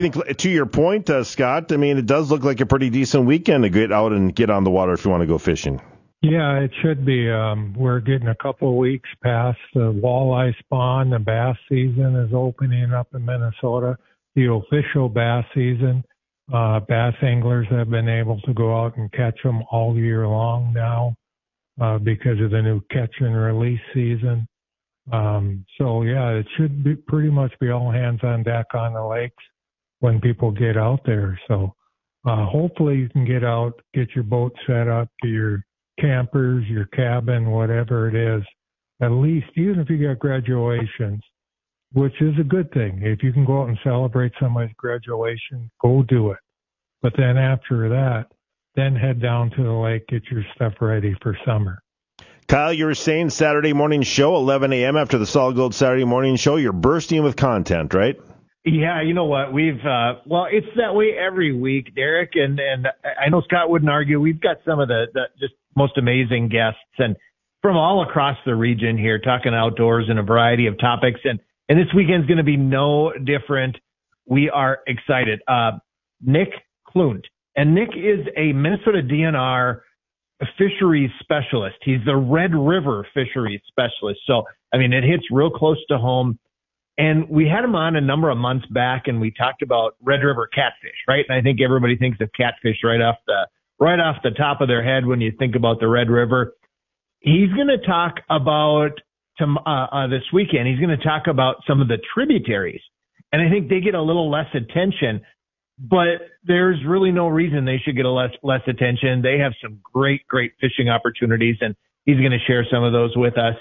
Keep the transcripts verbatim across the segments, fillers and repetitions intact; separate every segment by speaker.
Speaker 1: I think to your point, uh, Scott, I mean, it does look like a pretty decent weekend to get out and get on the water if you want to go fishing.
Speaker 2: Yeah, it should be. Um, we're getting a couple of weeks past the walleye spawn. The bass season is opening up in Minnesota, the official bass season. Uh, bass anglers have been able to go out and catch them all year long now uh, because of the new catch and release season. Um, so, yeah, it should be pretty much be all hands on deck on the lakes when people get out there. So uh, hopefully you can get out, get your boat set up, get your campers, your cabin, whatever it is, at least, even if you got graduations, which is a good thing. If you can go out and celebrate somebody's graduation, go do it. But then after that, then head down to the lake, get your stuff ready for summer.
Speaker 1: Kyle, you were saying Saturday morning show, eleven a.m. after the Solid Gold Saturday morning show, you're bursting with content, right?
Speaker 3: Yeah, you know what? We've, uh, well, it's that way every week, Derek, and, and I know Scott wouldn't argue. We've got some of the, the just most amazing guests and from all across the region here talking outdoors and a variety of topics. And, and this weekend's going to be no different. We are excited. Uh, Nick Clunt, and Nick is a Minnesota D N R fisheries specialist. He's the Red River fisheries specialist. So, I mean, it hits real close to home. And we had him on a number of months back, and we talked about Red River catfish, right? And I think everybody thinks of catfish right off the right off the top of their head when you think about the Red River. He's going to talk about to, uh, uh, this weekend. He's going to talk about some of the tributaries, and I think they get a little less attention. But there's really no reason they should get a less less attention. They have some great, great fishing opportunities, and he's going to share some of those with us.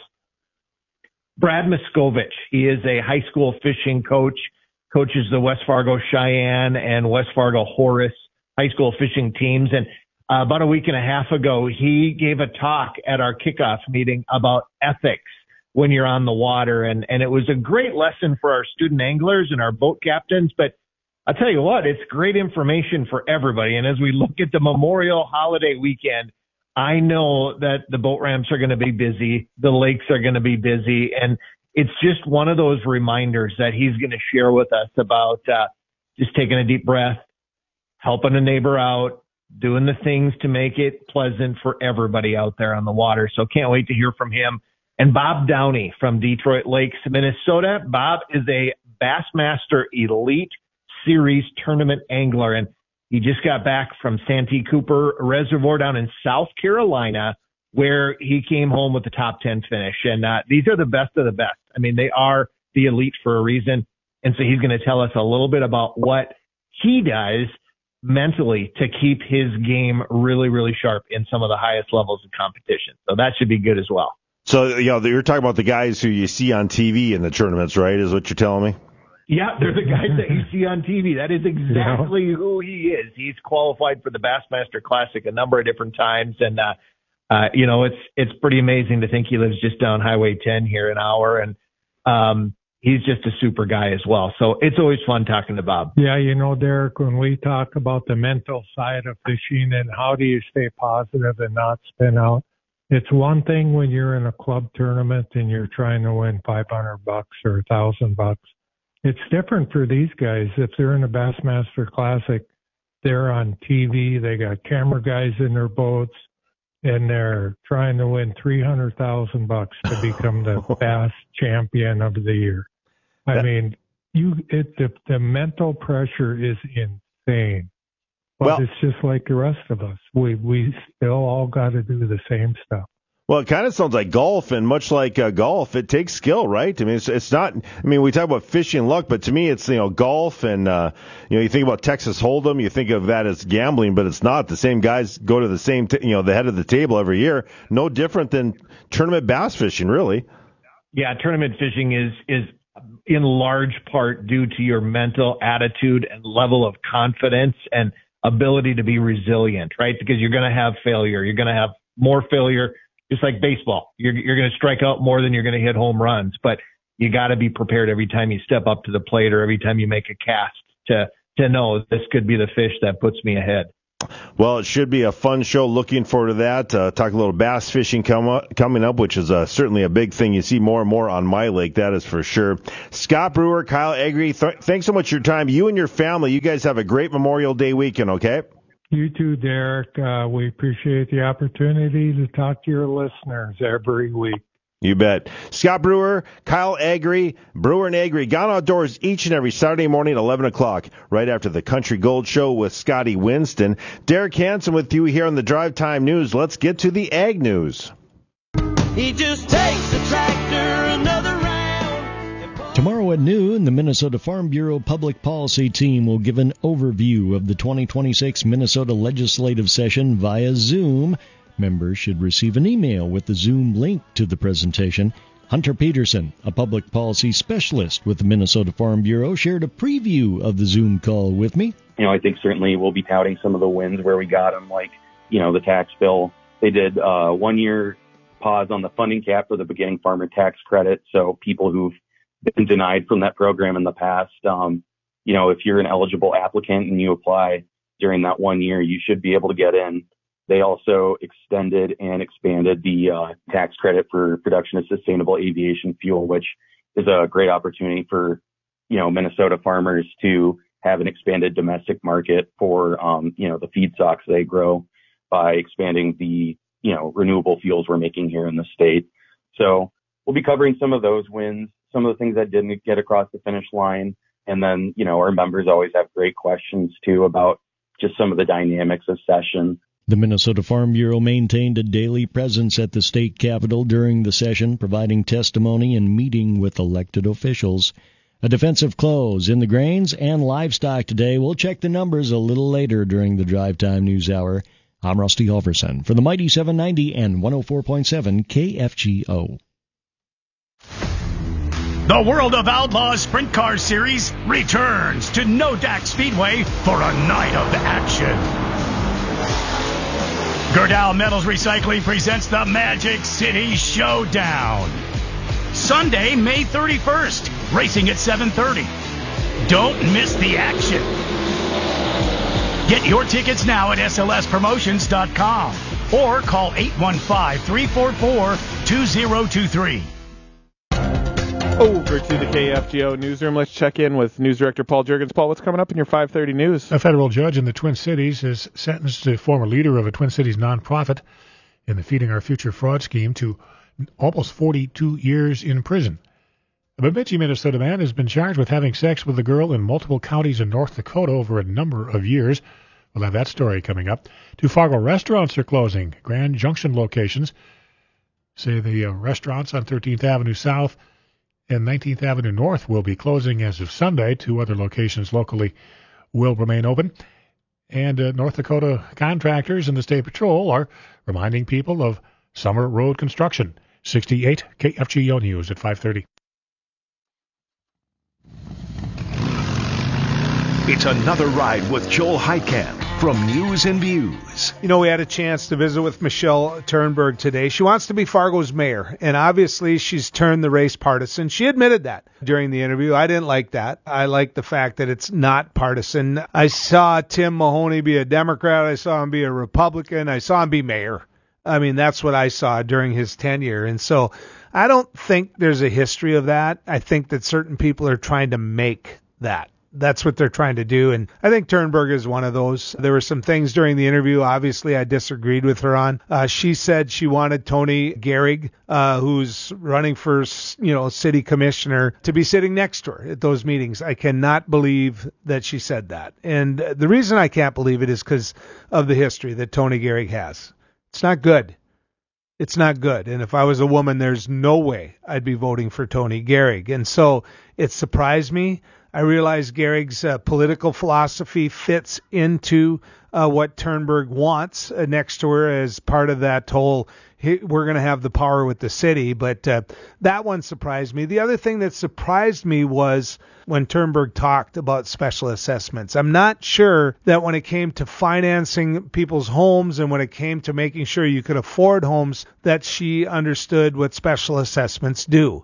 Speaker 3: Brad Miskovich, he is a high school fishing coach, coaches the West Fargo Cheyenne and West Fargo Horace high school fishing teams. And uh, about a week and a half ago, he gave a talk at our kickoff meeting about ethics when you're on the water. And, and it was a great lesson for our student anglers and our boat captains. But I'll tell you what, it's great information for everybody. And as we look at the Memorial Holiday weekend, I know that the boat ramps are going to be busy. The lakes are going to be busy. And it's just one of those reminders that he's going to share with us about uh, just taking a deep breath, helping a neighbor out, doing the things to make it pleasant for everybody out there on the water. So can't wait to hear from him. And Bob Downey from Detroit Lakes, Minnesota. Bob is a Bassmaster Elite Series tournament angler. And he just got back from Santee Cooper Reservoir down in South Carolina, where he came home with the top ten finish. And uh, these are the best of the best. I mean, they are the elite for a reason. And so he's going to tell us a little bit about what he does mentally to keep his game really, really sharp in some of the highest levels of competition. So that should be good as well.
Speaker 1: So, you know, you're talking about the guys who you see on T V in the tournaments, right, is what you're telling me?
Speaker 3: Yeah, they're the guys that you see on T V. That is exactly yeah. who he is. He's qualified for the Bassmaster Classic a number of different times. And, uh, uh, you know, it's it's pretty amazing to think he lives just down Highway ten here an hour. And um, he's just a super guy as well. So it's always fun talking to Bob.
Speaker 2: Yeah, you know, Derek, when we talk about the mental side of fishing and how do you stay positive and not spin out, it's one thing when you're in a club tournament and you're trying to win five hundred bucks or a thousand bucks. It's different for these guys. If they're in a Bassmaster Classic, they're on T V, they got camera guys in their boats, and they're trying to win three hundred thousand bucks to become the Bass champion of the year. I that, mean, you it the, the mental pressure is insane. But well, it's just like the rest of us. We we still all got to do the same stuff.
Speaker 1: Well, it kind of sounds like golf, and much like uh, golf, it takes skill, right? I mean, it's it's not. I mean, we talk about fishing luck, but to me, it's you know golf, and uh, you know you think about Texas Hold'em, you think of that as gambling, but it's not. The same guys go to the same, t- you know, the head of the table every year. No different than tournament bass fishing, really.
Speaker 3: Yeah, tournament fishing is is in large part due to your mental attitude and level of confidence and ability to be resilient, right? Because you're going to have failure, you're going to have more failure. Just like baseball, you're, you're going to strike out more than you're going to hit home runs, but you got to be prepared every time you step up to the plate or every time you make a cast to, to know this could be the fish that puts me ahead.
Speaker 1: Well, it should be a fun show. Looking forward to that. Uh, talk a little bass fishing come up, coming up, which is uh, certainly a big thing. You see more and more on my lake, that is for sure. Scott Brewer, Kyle Agri, th- thanks so much for your time. You and your family, you guys have a great Memorial Day weekend, okay?
Speaker 2: You too, Derek. Uh, we appreciate the opportunity to talk to your listeners every week.
Speaker 1: You bet. Scott Brewer, Kyle Agri, Brewer and Agri, gone outdoors each and every Saturday morning at eleven o'clock, right after the Country Gold Show with Scotty Winston. Derek Hansen with you here on the Drive Time News. Let's get to the Ag News.
Speaker 4: He just takes the tractor another round.
Speaker 5: Tomorrow at noon, the Minnesota Farm Bureau Public Policy Team will give an overview of the twenty twenty-six Minnesota legislative session via Zoom. Members should receive an email with the Zoom link to the presentation. Hunter Peterson, a public policy specialist with the Minnesota Farm Bureau, shared a preview of the Zoom call with me.
Speaker 6: You know, I think certainly we'll be touting some of the wins where we got them, like, you know, the tax bill. They did uh, one year pause on the funding cap for the beginning farmer tax credit. So people who've been denied from that program in the past, um, you know, if you're an eligible applicant and you apply during that one year, you should be able to get in. They also extended and expanded the uh, tax credit for production of sustainable aviation fuel, which is a great opportunity for, you know, Minnesota farmers to have an expanded domestic market for, um, you know, the feedstocks they grow by expanding the, you know, renewable fuels we're making here in the state. So we'll be covering some of those wins, some of the things that didn't get across the finish line. And then, you know, our members always have great questions, too, about just some of the dynamics of session.
Speaker 5: The Minnesota Farm Bureau maintained a daily presence at the state capitol during the session, providing testimony and meeting with elected officials. A defensive close in the grains and livestock today. We'll check the numbers a little later during the Drive Time News Hour. I'm Rusty Halverson for the Mighty seven ninety and one oh four point seven K F G O.
Speaker 7: The World of Outlaws Sprint Car Series returns to Nodak Speedway for a night of action. Gerdau Metals Recycling presents the Magic City Showdown. Sunday, May thirty-first, racing at seven thirty. Don't miss the action. Get your tickets now at S L S promotions dot com or call eight one five, three four four, two zero two three.
Speaker 8: Over to the K F G O newsroom. Let's check in with News Director Paul Juergens. Paul, what's coming up in your five thirty news?
Speaker 9: A federal judge in the Twin Cities has sentenced a former leader of a Twin Cities nonprofit in the Feeding Our Future fraud scheme to almost forty-two years in prison. A Bemidji, Minnesota man has been charged with having sex with a girl in multiple counties in North Dakota over a number of years. We'll have that story coming up. Two Fargo restaurants are closing. Grand Junction locations say the uh, restaurants on thirteenth Avenue South and nineteenth Avenue North will be closing as of Sunday. Two other locations locally will remain open. And uh, North Dakota contractors and the State Patrol are reminding people of summer road construction. sixty-eight K F G O News at five thirty.
Speaker 10: It's another ride with Joel Heitkamp from News and Views.
Speaker 11: You know, we had a chance to visit with Michelle Turnberg today. She wants to be Fargo's mayor, and obviously she's turned the race partisan. She admitted that during the interview. I didn't like that. I like the fact that it's not partisan. I saw Tim Mahoney be a Democrat. I saw him be a Republican. I saw him be mayor. I mean, that's what I saw during his tenure. And so I don't think there's a history of that. I think that certain people are trying to make that. That's what they're trying to do, and I think Turnberg is one of those. There were some things during the interview, obviously, I disagreed with her on. Uh, she said she wanted Tony Gehrig, uh, who's running for, you know, city commissioner, to be sitting next to her at those meetings. I cannot believe that she said that, and the reason I can't believe it is because of the history that Tony Gehrig has. It's not good. It's not good. And if I was a woman, there's no way I'd be voting for Tony Gehrig. And so it surprised me. I realize Gehrig's uh, political philosophy fits into uh, what Turnberg wants uh, next to her as part of that whole, hey, we're going to have the power with the city. But uh, that one surprised me. The other thing that surprised me was when Turnberg talked about special assessments. I'm not sure that when it came to financing people's homes and when it came to making sure you could afford homes, that she understood what special assessments do.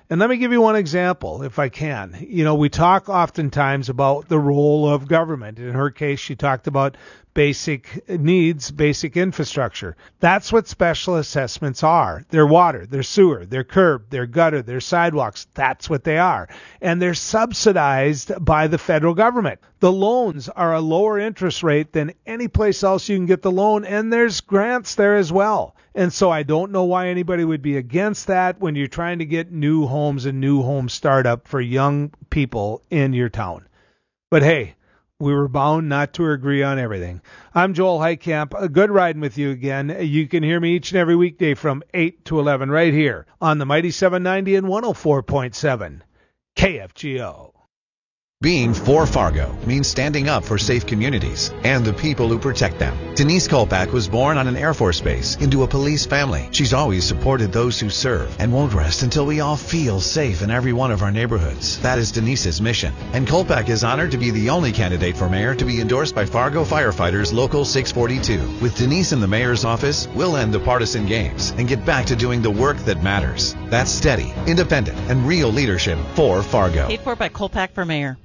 Speaker 11: And let me give you one example, if I can. You know, we talk oftentimes about the role of government. In her case, she talked about basic needs, basic infrastructure. That's what special assessments are. They're water, they're sewer, they're curb, they're gutter, they're sidewalks. That's what they are. And they're subsidized by the federal government. The loans are a lower interest rate than any place else you can get the loan, and there's grants there as well. And so I don't know why anybody would be against that when you're trying to get new homes and new home startup for young people in your town. But hey, we were bound not to agree on everything. I'm Joel Heitkamp. A good riding with you again. You can hear me each and every weekday from eight to eleven right here on the Mighty seven ninety and one oh four point seven K F G O.
Speaker 12: Being for Fargo means standing up for safe communities and the people who protect them. Denise Kolpak was born on an Air Force base into a police family. She's always supported those who serve and won't rest until we all feel safe in every one of our neighborhoods. That is Denise's mission. And Kolpak is honored to be the only candidate for mayor to be endorsed by Fargo Firefighters Local six forty-two. With Denise in the mayor's office, we'll end the partisan games and get back to doing the work that matters. That's steady, independent, and real leadership for Fargo.
Speaker 13: Paid for by Kolpak for mayor.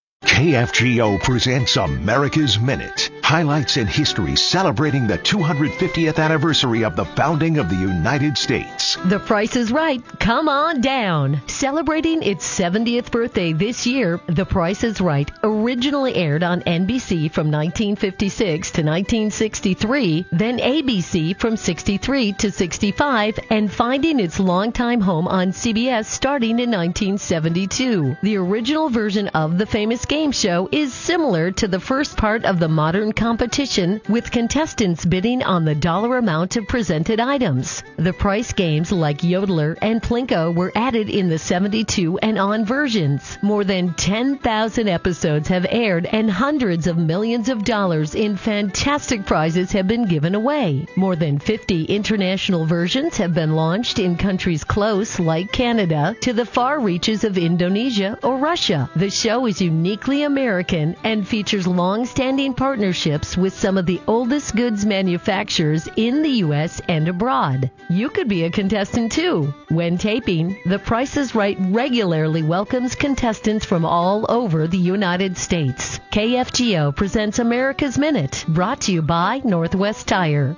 Speaker 10: K F G O presents America's Minute. Highlights in history celebrating the two hundred fiftieth anniversary of the founding of the United States.
Speaker 14: The Price is Right. Come on down. Celebrating its seventieth birthday this year, The Price is Right originally aired on N B C from nineteen fifty-six to nineteen sixty-three, then A B C from sixty-three to sixty-five, and finding its longtime home on C B S starting in nineteen seventy-two. The original version of the famous game show is similar to the first part of the modern competition, with contestants bidding on the dollar amount of presented items. The price games like Yodeler and Plinko were added in the seventy-two and on versions. More than ten thousand episodes have aired and hundreds of millions of dollars in fantastic prizes have been given away. More than fifty international versions have been launched in countries close, like Canada, to the far reaches of Indonesia or Russia. The show is uniquely American and features long-standing partnerships with some of the oldest goods manufacturers in the U S and abroad. You could be a contestant too. When taping, The Price is Right regularly welcomes contestants from all over the United States. K F G O presents America's Minute, brought to you by Northwest Tire.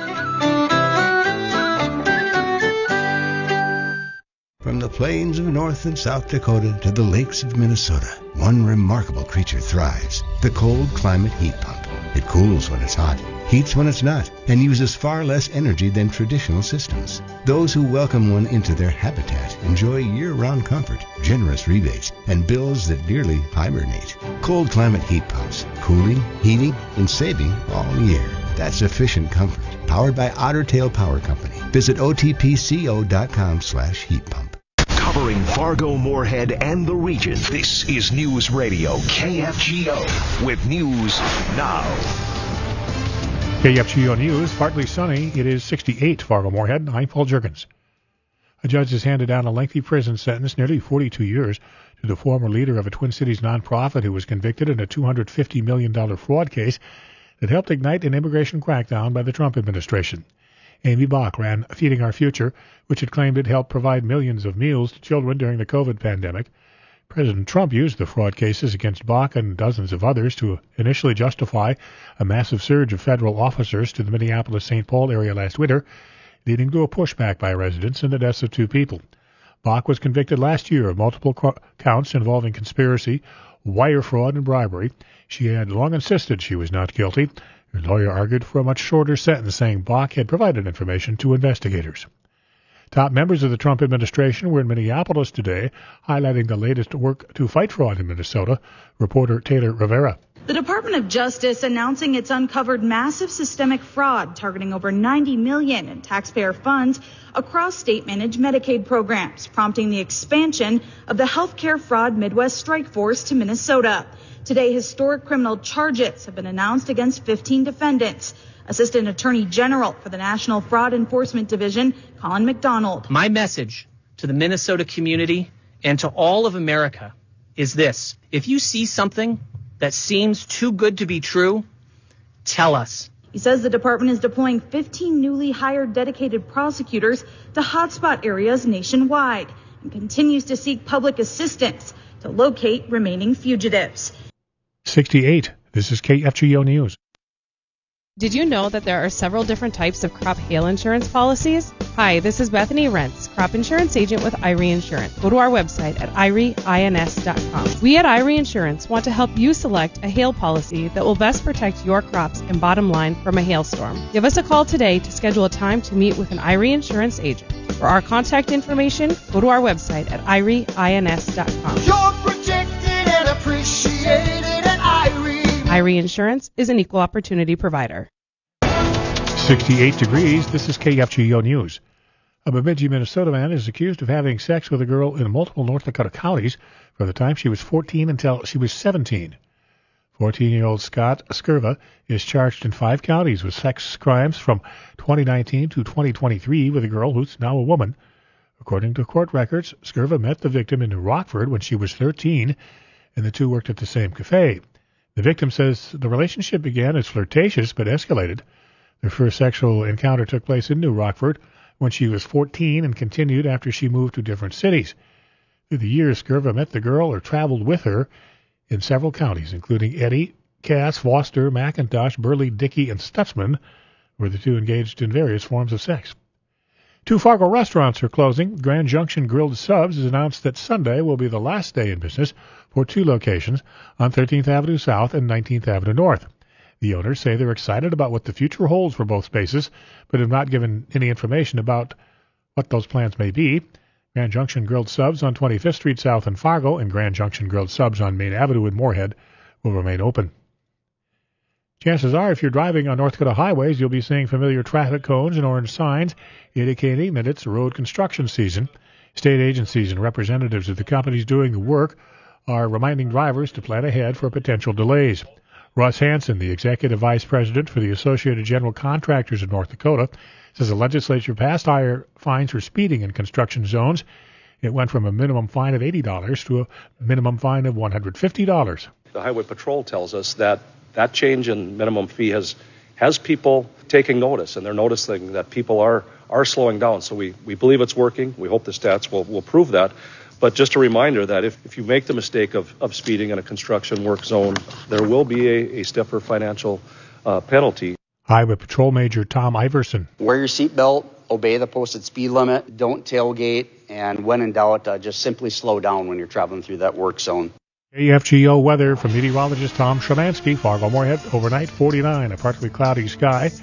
Speaker 15: From the plains of North and South Dakota to the lakes of Minnesota, one remarkable creature thrives, the cold climate heat pump. It cools when it's hot, heats when it's not, and uses far less energy than traditional systems. Those who welcome one into their habitat enjoy year-round comfort, generous rebates, and bills that nearly hibernate. Cold climate heat pumps, cooling, heating, and saving all year. That's efficient comfort, powered by Otter Tail Power Company. Visit O T P C O dot com slash heat pump.
Speaker 10: Covering Fargo, Moorhead, and the region, this is News Radio K F G O with news now.
Speaker 9: K F G O News, partly sunny. It is sixty-eight, Fargo, Moorhead. I'm Paul Juergens. A judge has handed down a lengthy prison sentence, nearly forty-two years, to the former leader of a Twin Cities nonprofit who was convicted in a two hundred fifty million dollars fraud case that helped ignite an immigration crackdown by the Trump administration. Amy Bach ran Feeding Our Future, which had claimed it helped provide millions of meals to children during the COVID pandemic. President Trump used the fraud cases against Bach and dozens of others to initially justify a massive surge of federal officers to the Minneapolis-Saint Paul area last winter, leading to a pushback by residents and the deaths of two people. Bach was convicted last year of multiple counts involving conspiracy, wire fraud, and bribery. She had long insisted she was not guilty. Her lawyer argued for a much shorter sentence, saying Bach had provided information to investigators. Top members of the Trump administration were in Minneapolis today, highlighting the latest work to fight fraud in Minnesota. Reporter Taylor Rivera.
Speaker 16: The Department of Justice announcing it's uncovered massive systemic fraud targeting over ninety million dollars in taxpayer funds across state-managed Medicaid programs, prompting the expansion of the healthcare fraud Midwest Strike Force to Minnesota. Today, historic criminal charges have been announced against fifteen defendants. Assistant Attorney General for the National Fraud Enforcement Division, Colin McDonald.
Speaker 17: My message to the Minnesota community and to all of America is this. If you see something that seems too good to be true, tell us.
Speaker 16: He says the department is deploying fifteen newly hired dedicated prosecutors to hotspot areas nationwide. and continues to seek public assistance to locate remaining fugitives.
Speaker 9: sixty-eight. This is K F G O News.
Speaker 13: Did you know that there are several different types of crop hail insurance policies? Hi, this is Bethany Rentz, crop insurance agent with I R E Insurance. Go to our website at I R E ins dot com. We at I R E Insurance want to help you select a hail policy that will best protect your crops and bottom line from a hailstorm. Give us a call today to schedule a time to meet with an I R E Insurance agent. For our contact information, go to our website at I R E ins dot com.
Speaker 4: You're protected and appreciated at I R E.
Speaker 13: I R E Insurance is an equal opportunity provider.
Speaker 9: sixty-eight degrees. This is K F G O News. A Bemidji, Minnesota man is accused of having sex with a girl in multiple North Dakota counties from the time she was fourteen until she was seventeen. fourteen-year-old Scott Skirva is charged in five counties with sex crimes from twenty nineteen to twenty twenty-three with a girl who's now a woman. According to court records, Skirva met the victim in New Rockford when she was thirteen, and the two worked at the same cafe. The victim says the relationship began as flirtatious but escalated. Their first sexual encounter took place in New Rockford when she was fourteen and continued after she moved to different cities. Through the years, Skirva met the girl or traveled with her in several counties, including Eddy, Cass, Foster, McIntosh, Burley, Dickey, and Stutzman, where the two engaged in various forms of sex. Two Fargo restaurants are closing. Grand Junction Grilled Subs has announced that Sunday will be the last day in business for two locations on thirteenth Avenue South and nineteenth Avenue North. The owners say they're excited about what the future holds for both spaces, but have not given any information about what those plans may be. Grand Junction Grilled Subs on twenty-fifth Street South in Fargo and Grand Junction Grilled Subs on Main Avenue in Moorhead will remain open. Chances are, if you're driving on North Dakota highways, you'll be seeing familiar traffic cones and orange signs indicating that it's road construction season. State agencies and representatives of the companies doing the work are reminding drivers to plan ahead for potential delays. Russ Hansen, the executive vice president for the Associated General Contractors of North Dakota, says the legislature passed higher fines for speeding in construction zones. It went from a minimum fine of eighty dollars to a minimum fine of one hundred fifty dollars.
Speaker 18: The Highway Patrol tells us that that change in minimum fee has has people taking notice, and they're noticing that people are are slowing down. So we, we believe it's working. We hope the stats will, will prove that. But just a reminder that if, if you make the mistake of, of speeding in a construction work zone, there will be a, a stiffer financial uh, penalty.
Speaker 9: Highway Patrol Major Tom Iverson.
Speaker 19: Wear your seatbelt, obey the posted speed limit, don't tailgate, and when in doubt, uh, just simply slow down when you're traveling through that work zone.
Speaker 9: K F G O weather from meteorologist Tom Shemansky. Fargo Moorhead overnight forty-nine, a partly cloudy sky.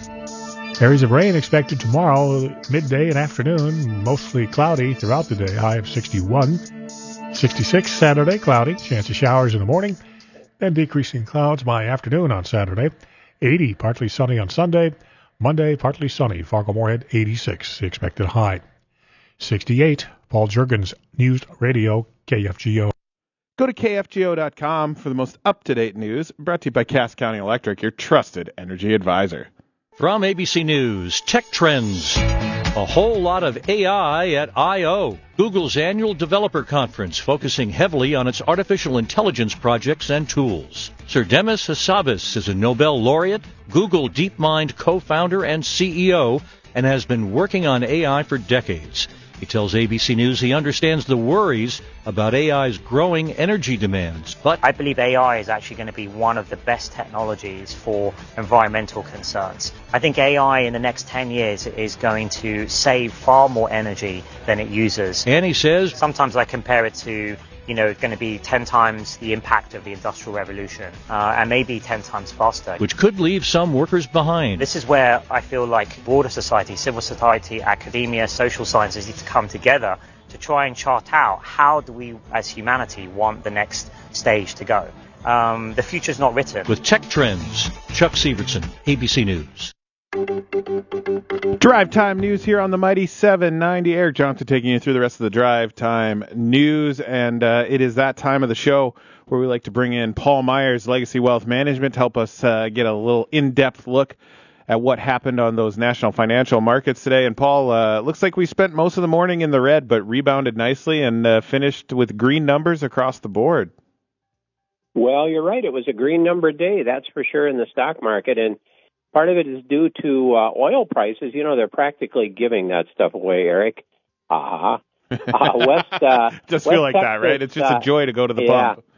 Speaker 9: Areas of rain expected tomorrow, midday and afternoon, mostly cloudy throughout the day, high of sixty-one. sixty-six Saturday, cloudy, chance of showers in the morning, then decreasing clouds by afternoon on Saturday. eighty, partly sunny on Sunday. Monday, partly sunny. Fargo Moorhead, eighty-six, expected high. sixty-eight, Paul Juergens, News Radio, K F G O.
Speaker 8: Go to K F G O dot com for the most up-to-date news, brought to you by Cass County Electric, your trusted energy advisor.
Speaker 5: From A B C News, Tech Trends. A whole lot of A I at I O, Google's annual developer conference focusing heavily on its artificial intelligence projects and tools. Sir Demis Hassabis is a Nobel laureate, Google DeepMind co-founder and C E O, and has been working on A I for decades. He tells A B C News he understands the worries about A I's growing energy demands.
Speaker 20: But I believe A I is actually going to be one of the best technologies for environmental concerns. I think A I in the next ten years is going to save far more energy than it uses.
Speaker 5: And he says,
Speaker 20: sometimes I compare it to, you know, going to be ten times the impact of the Industrial Revolution, uh, and maybe ten times faster.
Speaker 5: Which could leave some workers behind.
Speaker 20: This is where I feel like broader society, civil society, academia, social sciences need to come together to try and chart out how do we, as humanity, want the next stage to go. Um, the future's not written.
Speaker 5: With Tech Trends, Chuck Severson, A B C News.
Speaker 8: Drive Time News here on the Mighty seven ninety. Eric Johnson taking you through the rest of the Drive Time News, and uh, it is that time of the show where we like to bring in Paul Myers, Legacy Wealth Management, to help us uh, get a little in-depth look at what happened on those national financial markets today. And Paul, uh, looks like we spent most of the morning in the red, but rebounded nicely and uh, finished with green numbers across the board.
Speaker 21: Well, you're right. It was a green number day, that's for sure, in the stock market, and part of it is due to uh, oil prices. You know, they're practically giving that stuff away, Eric. Uh-huh. Uh, West uh,
Speaker 8: Just
Speaker 21: West
Speaker 8: feel like
Speaker 21: Texas,
Speaker 8: that, right? It's just
Speaker 21: uh,
Speaker 8: a joy to go to the
Speaker 21: yeah,
Speaker 8: pump.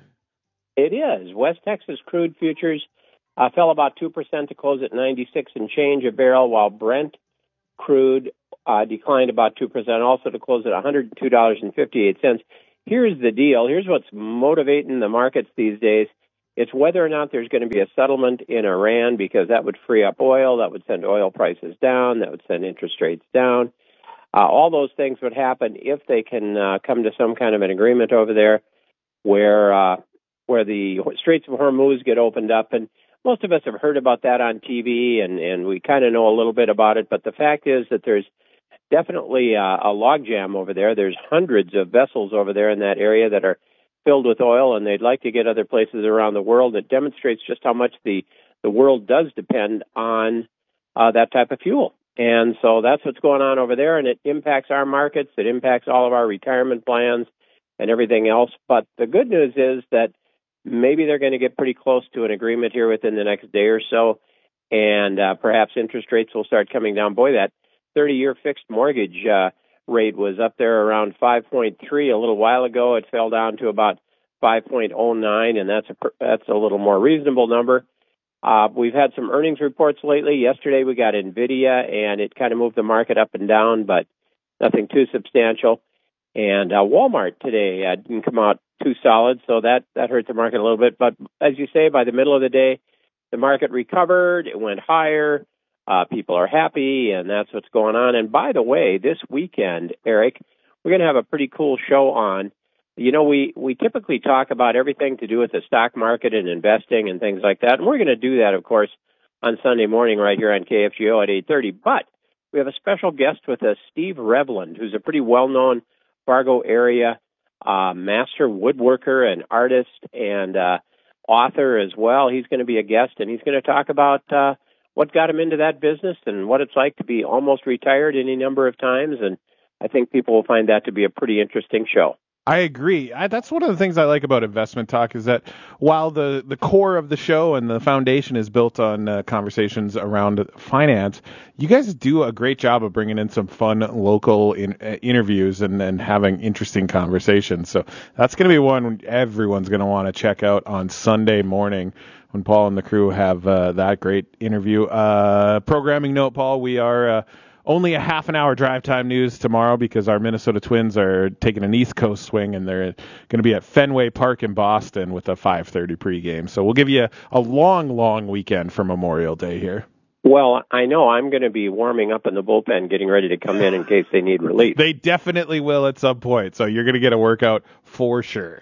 Speaker 21: It is. West Texas crude futures uh, fell about two percent to close at ninety-six and change a barrel, while Brent crude uh, declined about two percent, also to close at one hundred two dollars and fifty-eight cents. Here's the deal. Here's what's motivating the markets these days. It's whether or not there's going to be a settlement in Iran, because that would free up oil, that would send oil prices down, that would send interest rates down. Uh, all those things would happen if they can uh, come to some kind of an agreement over there where uh, where the Straits of Hormuz get opened up. And most of us have heard about that on T V, and, and we kind of know a little bit about it. But the fact is that there's definitely uh, a logjam over there. There's hundreds of vessels over there in that area that are filled with oil, and they'd like to get other places around the world. It demonstrates just how much the, the world does depend on uh, that type of fuel. And so that's what's going on over there, and it impacts our markets. It impacts all of our retirement plans and everything else. But the good news is that maybe they're going to get pretty close to an agreement here within the next day or so, and uh, perhaps interest rates will start coming down. Boy, that thirty-year fixed mortgage uh, rate was up there around five point three a little while ago. It fell down to about five point oh nine, and that's a that's a little more reasonable number. Uh, we've had some earnings reports lately. Yesterday we got NVIDIA, and it kind of moved the market up and down, but nothing too substantial. And uh, Walmart today uh, didn't come out too solid, so that, that hurt the market a little bit. But as you say, by the middle of the day, the market recovered. It went higher. Uh, people are happy, and that's what's going on. And by the way, this weekend, Eric, we're going to have a pretty cool show on. You know, we, we typically talk about everything to do with the stock market and investing and things like that. And we're going to do that, of course, on Sunday morning right here on K F G O at eight thirty. But we have a special guest with us, Steve Revland, who's a pretty well-known Fargo area uh, master woodworker and artist and uh, author as well. He's going to be a guest, and he's going to talk about uh, what got him into that business and what it's like to be almost retired any number of times. And I think people will find that to be a pretty interesting show.
Speaker 8: I agree. I, that's one of the things I like about Investment Talk is that while the, the core of the show and the foundation is built on uh, conversations around finance, you guys do a great job of bringing in some fun local in, uh, interviews and, and having interesting conversations. So that's going to be one everyone's going to want to check out on Sunday morning when Paul and the crew have uh, that great interview. Uh, programming note, Paul, we are uh, only a half an hour drive time news tomorrow because our Minnesota Twins are taking an East Coast swing, and they're going to be at Fenway Park in Boston with a five thirty pregame. So we'll give you a, a long, long weekend for Memorial Day here.
Speaker 21: Well, I know I'm going to be warming up in the bullpen, getting ready to come in in case they need relief.
Speaker 8: They definitely will at some point, so you're going to get a workout for sure.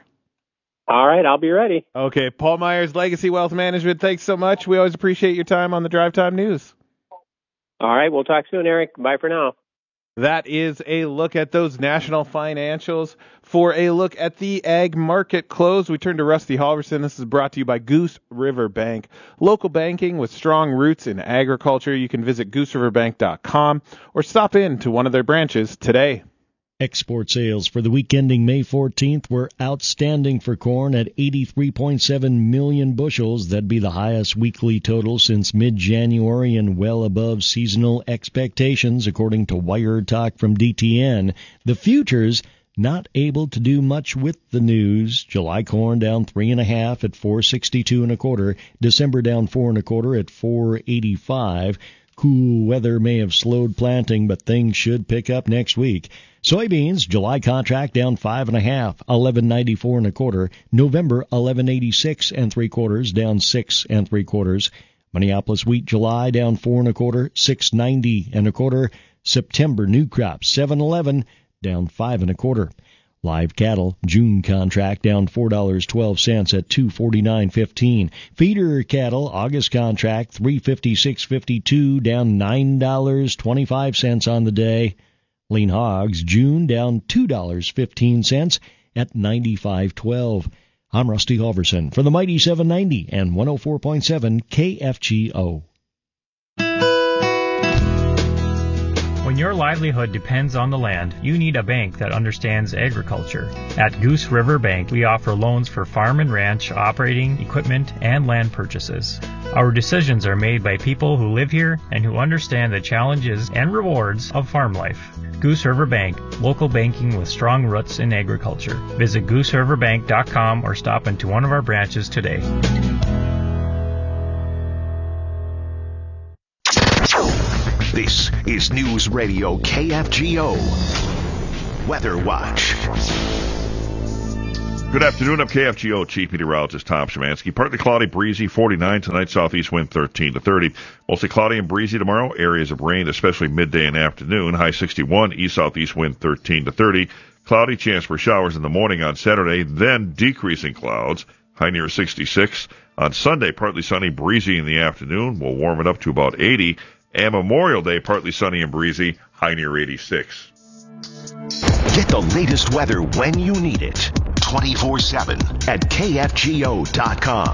Speaker 21: All right, I'll be ready.
Speaker 8: Okay, Paul Myers, Legacy Wealth Management, thanks so much. We always appreciate your time on the Drive Time News.
Speaker 21: All right, we'll talk soon, Eric. Bye for now.
Speaker 8: That is a look at those national financials. For a look at the ag market close, we turn to Rusty Halverson. This is brought to you by Goose River Bank. Local banking with strong roots in agriculture. You can visit goose river bank dot com or stop in to one of their branches today.
Speaker 5: Export sales for the week ending May fourteenth were outstanding for corn at eighty-three point seven million bushels. That'd be the highest weekly total since mid-January and well above seasonal expectations, according to Wired Talk from D T N. The futures not able to do much with the news. July corn down three and a half at four sixty-two and a quarter. December down four and a quarter at four eighty-five. Cool weather may have slowed planting, but things should pick up next week. Soybeans, July contract down five and a half, eleven ninety-four and a quarter. November, eleven eighty-six and three quarters, down six and three quarters. Minneapolis wheat, July down four and a quarter, six ninety and a quarter. September new crop, seven eleven, down five and a quarter. Live cattle, June contract down four dollars and twelve cents at two forty-nine fifteen. Feeder cattle, August contract three fifty-six fifty-two, down nine dollars and twenty-five cents on the day. Lean hogs, June down two dollars and fifteen cents at ninety-five twelve. I'm Rusty Halverson for the Mighty seven ninety and one oh four point seven K F G O.
Speaker 9: When
Speaker 3: When your livelihood depends on the land, you need a bank that understands agriculture. At Goose River Bank, we offer loans for farm and ranch, operating, equipment, and land purchases. Our decisions are made by people who live here and who understand the challenges and rewards of farm life. Goose River Bank, local banking with strong roots in agriculture. Visit goose river bank dot com or stop into one of our branches today.
Speaker 10: This is News Radio K F G O Weather Watch.
Speaker 22: Good afternoon. I'm K F G O Chief Meteorologist Tom Szymanski. Partly cloudy, breezy, forty-nine tonight. Southeast wind thirteen to thirty. Mostly cloudy and breezy tomorrow. Areas of rain, especially midday and afternoon. High sixty-one. East southeast wind thirteen to thirty. Cloudy, chance for showers in the morning on Saturday. Then decreasing clouds. High near sixty-six. On Sunday, partly sunny, breezy in the afternoon. We'll warm it up to about eighty. And Memorial Day, partly sunny and breezy, high near eighty-six.
Speaker 10: Get the latest weather when you need it. twenty-four seven at K F G O dot com.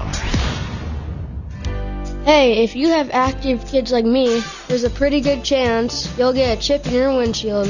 Speaker 23: Hey, if you have active kids like me, there's a pretty good chance you'll get a chip in your windshield.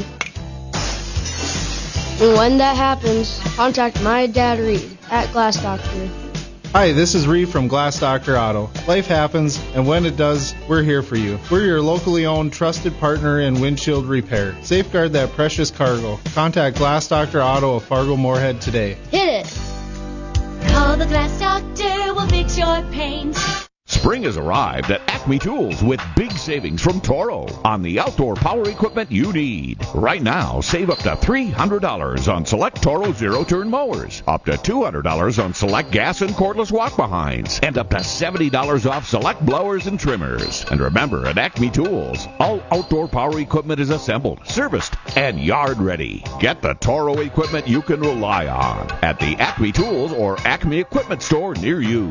Speaker 23: And when that happens, contact my dad Reed at Glass Doctor.
Speaker 24: Hi, this is Reed from Glass Doctor Auto. Life happens, and when it does, we're here for you. We're your locally owned, trusted partner in windshield repair. Safeguard that precious cargo. Contact Glass Doctor Auto of Fargo Moorhead today.
Speaker 23: Hit it!
Speaker 25: Call the Glass Doctor, we'll fix your paint.
Speaker 26: Spring has arrived at Acme Tools with big savings from Toro on the outdoor power equipment you need. Right now, save up to three hundred dollars on select Toro zero-turn mowers, up to two hundred dollars on select gas and cordless walk-behinds, and up to seventy dollars off select blowers and trimmers. And remember, at Acme Tools, all outdoor power equipment is assembled, serviced, and yard ready. Get the Toro equipment you can rely on at the Acme Tools or Acme Equipment Store near you.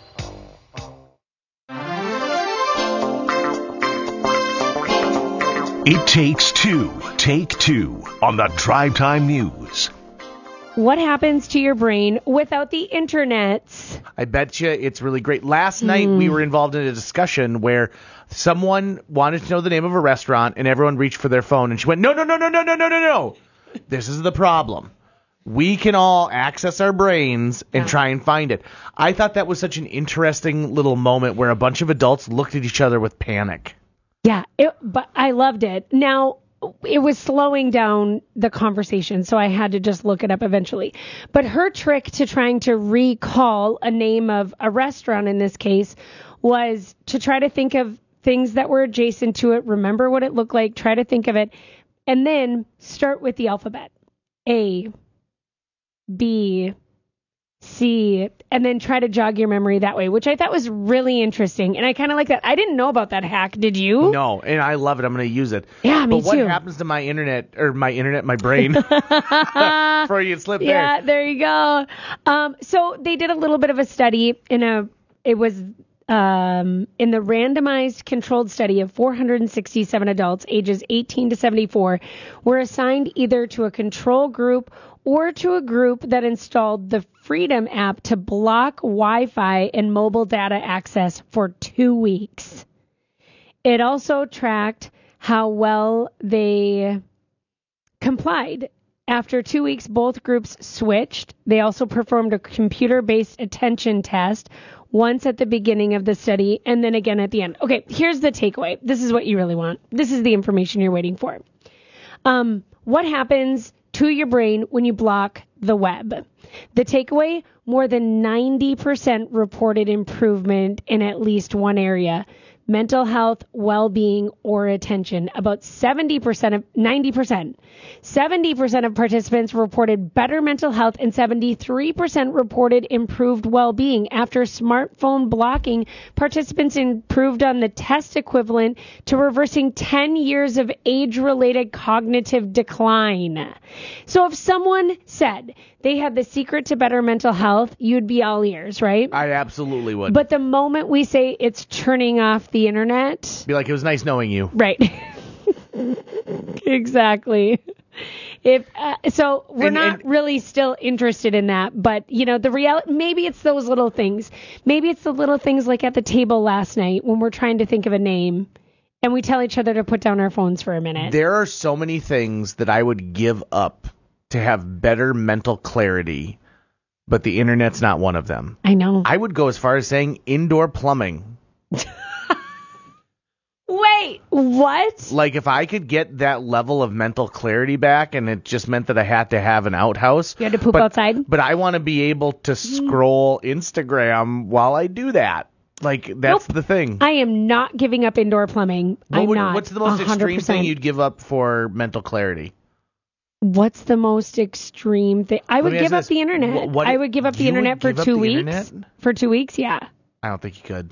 Speaker 10: It takes two. Take two on the Drive Time News.
Speaker 27: What happens to your brain without the internet?
Speaker 28: I bet you it's really great. Last mm. night we were involved in a discussion where someone wanted to know the name of a restaurant and everyone reached for their phone and she went, no, no, no, no, no, no, no, no, no. This is the problem. We can all access our brains and yeah. try and find it. I thought that was such an interesting little moment where a bunch of adults looked at each other with panic.
Speaker 27: Yeah, it, but I loved it. Now, it was slowing down the conversation, so I had to just look it up eventually. But her trick to trying to recall a name of a restaurant in this case was to try to think of things that were adjacent to it, remember what it looked like, try to think of it, and then start with the alphabet. A, B, C, and then try to jog your memory that way, which I thought was really interesting. And I kind of like that. I didn't know about that hack. Did you?
Speaker 28: No, and I love it. I'm going to use it.
Speaker 27: Yeah, me
Speaker 28: too. But what
Speaker 27: too.
Speaker 28: happens to my internet, or my internet, my brain? Before you slip there.
Speaker 27: Yeah, there you go. Um, so they did a little bit of a study in a, it was um, in the randomized controlled study of four hundred sixty-seven adults ages eighteen to seventy-four were assigned either to a control group or to a group that installed the Freedom app to block Wi-Fi and mobile data access for two weeks. It also tracked how well they complied. After two weeks, both groups switched. They also performed a computer-based attention test, once at the beginning of the study and then again at the end. Okay, here's the takeaway. This is what you really want. This is the information you're waiting for. Um, what happens to your brain when you block the web? The takeaway, more than ninety percent reported improvement in at least one area. Mental health, well-being, or attention. About seventy percent of, ninety percent, seventy percent of participants reported better mental health and seventy-three percent reported improved well-being. After smartphone blocking, participants improved on the test equivalent to reversing ten years of age-related cognitive decline. So if someone said they had the secret to better mental health, you'd be all ears, right?
Speaker 28: I absolutely would.
Speaker 27: But the moment we say it's turning off the internet,
Speaker 28: be like, it was nice knowing you.
Speaker 27: Right. Exactly. If uh, so, we're and, not and, really still interested in that. But you know, the reality, maybe it's those little things. Maybe it's the little things like at the table last night when we're trying to think of a name, and we tell each other to put down our phones for a minute.
Speaker 28: There are so many things that I would give up to have better mental clarity, but the internet's not one of them.
Speaker 27: I know.
Speaker 28: I would go as far as saying indoor plumbing.
Speaker 27: Wait, what?
Speaker 28: Like, if I could get that level of mental clarity back, and it just meant that I had to have an outhouse.
Speaker 27: You had to poop
Speaker 28: but,
Speaker 27: outside?
Speaker 28: But I want to be able to scroll Instagram while I do that. Like, that's
Speaker 27: Nope.
Speaker 28: the thing.
Speaker 27: I am not giving up indoor plumbing.
Speaker 28: What
Speaker 27: I'm
Speaker 28: would-
Speaker 27: not.
Speaker 28: What's the most
Speaker 27: one hundred
Speaker 28: extreme
Speaker 27: percent.
Speaker 28: thing you'd give up for mental clarity?
Speaker 27: What's the most extreme thing? I
Speaker 28: Let
Speaker 27: would
Speaker 28: me
Speaker 27: give
Speaker 28: ask
Speaker 27: up
Speaker 28: this.
Speaker 27: the internet.
Speaker 28: What- what-
Speaker 27: I would give up the
Speaker 28: you would
Speaker 27: internet for
Speaker 28: give up
Speaker 27: two
Speaker 28: the
Speaker 27: weeks.
Speaker 28: internet?
Speaker 27: For two weeks, yeah.
Speaker 28: I don't think you could.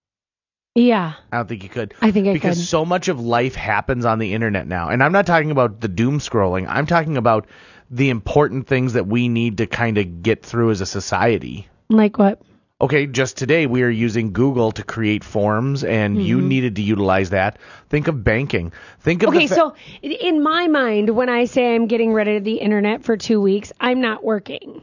Speaker 27: Yeah.
Speaker 28: I don't think you could.
Speaker 27: I think I
Speaker 28: because
Speaker 27: could.
Speaker 28: so much of life happens on the internet now. And I'm not talking about the doom scrolling. I'm talking about the important things that we need to kind of get through as a society.
Speaker 27: Like what?
Speaker 28: Okay, just today we are using Google to create forms, and mm-hmm. you needed to utilize that. Think of banking. Think of
Speaker 27: okay,
Speaker 28: the fa-
Speaker 27: so in my mind, when I say I'm getting rid of the internet for two weeks, I'm not working.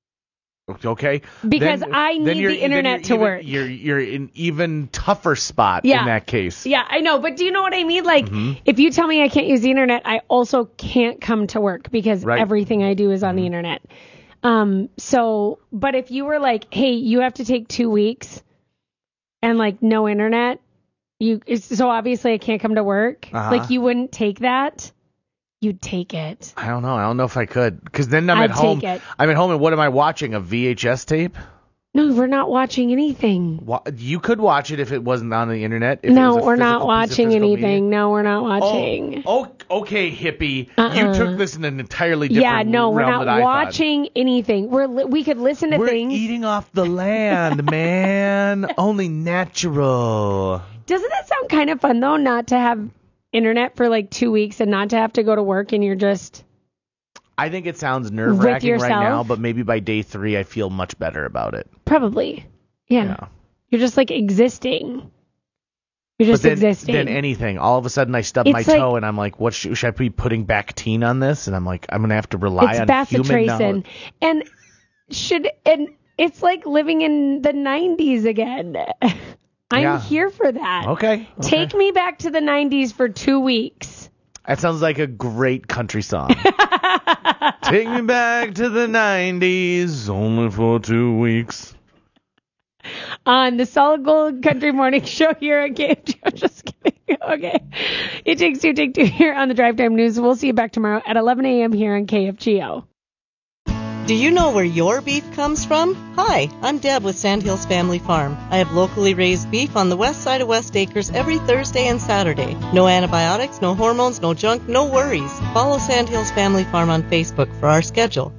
Speaker 28: Okay.
Speaker 27: Because
Speaker 28: then,
Speaker 27: I
Speaker 28: then
Speaker 27: need the internet to
Speaker 28: even,
Speaker 27: work.
Speaker 28: You're you're in even tougher spot
Speaker 27: yeah.
Speaker 28: in that case.
Speaker 27: Yeah, I know. But do you know what I mean? Like, mm-hmm. if you tell me I can't use the internet, I also can't come to work because right. everything I do is on mm-hmm. the internet. Um. So, but if you were like, hey, you have to take two weeks and like no internet, you so obviously I can't come to work.
Speaker 28: Uh-huh.
Speaker 27: Like, you wouldn't take that. You'd take it.
Speaker 28: I don't know. I don't know if I could. Because then I'm
Speaker 27: I'd
Speaker 28: at home.
Speaker 27: Take it.
Speaker 28: I'm at home, and what am I watching? A V H S tape?
Speaker 27: No, we're not watching anything.
Speaker 28: You could watch it if it wasn't on the internet. If
Speaker 27: no,
Speaker 28: it was a
Speaker 27: we're not watching anything.
Speaker 28: Media.
Speaker 27: No, we're not watching.
Speaker 28: Oh, oh okay, hippie.
Speaker 27: Uh-uh.
Speaker 28: You took this in an entirely different
Speaker 27: yeah, no, we're
Speaker 28: realm
Speaker 27: not watching
Speaker 28: thought.
Speaker 27: anything. We're li- we could listen to
Speaker 28: we're
Speaker 27: things.
Speaker 28: We're eating off the land, man. Only natural.
Speaker 27: Doesn't that sound kind of fun though? Not to have internet for like two weeks and not to have to go to work, and you're just.
Speaker 28: I think it sounds nerve wracking right now, but maybe by day three I feel much better about it.
Speaker 27: Probably, yeah. yeah. You're just like existing. You're just
Speaker 28: but then,
Speaker 27: existing.
Speaker 28: Then anything. All of a sudden I stub
Speaker 27: it's
Speaker 28: my
Speaker 27: like,
Speaker 28: toe and I'm like, what should, should I be putting Bactine on this? And I'm like, I'm gonna have to rely
Speaker 27: it's
Speaker 28: on
Speaker 27: bacitracin.
Speaker 28: human knowledge.
Speaker 27: And should and it's like living in the nineties again. I'm
Speaker 28: yeah.
Speaker 27: here for that.
Speaker 28: Okay. okay.
Speaker 27: Take me back to the nineties for two weeks.
Speaker 28: That sounds like a great country song. Take me back to the nineties, only for two weeks.
Speaker 27: On the Solid Gold Country Morning Show here at K F G O. Just kidding. Okay. It takes two, take two here on the Drive Time News. We'll see you back tomorrow at eleven a.m. here on K F G O.
Speaker 1: Do you know where your beef comes from? Hi, I'm Deb with Sandhills Family Farm. I have locally raised beef on the west side of West Acres every Thursday and Saturday. No antibiotics, no hormones, no junk, no worries. Follow Sandhills Family Farm on Facebook for our schedule.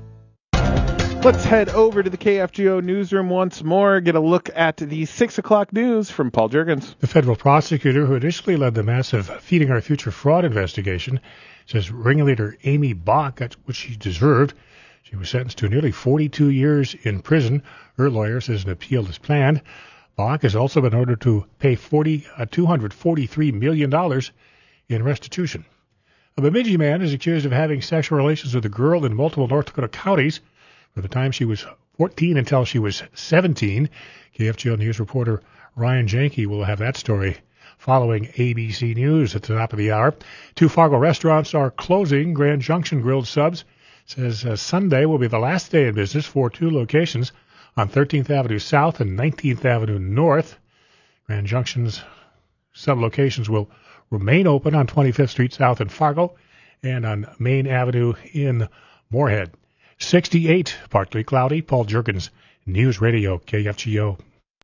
Speaker 8: Let's head over to the K F G O newsroom once more, get a look at the six o'clock news from Paul Juergens.
Speaker 9: The federal prosecutor who initially led the massive Feeding Our Future fraud investigation says ringleader Amy Bach got what she deserved. She was sentenced to nearly forty-two years in prison. Her lawyer says an appeal is planned. Bach has also been ordered to pay forty, uh, two hundred forty-three million dollars in restitution. A Bemidji man is accused of having sexual relations with a girl in multiple North Dakota counties from the time she was fourteen until she was seventeen. K F G O News reporter Ryan Janke will have that story following A B C News at the top of the hour. Two Fargo restaurants are closing. Grand Junction Grilled Subs says uh, Sunday will be the last day in business for two locations on thirteenth Avenue South and nineteenth Avenue North. Grand Junction's sub-locations will remain open on twenty-fifth Street South in Fargo and on Main Avenue in Moorhead. sixty-eight, partly cloudy. Paul Juergens, News Radio, K F G O.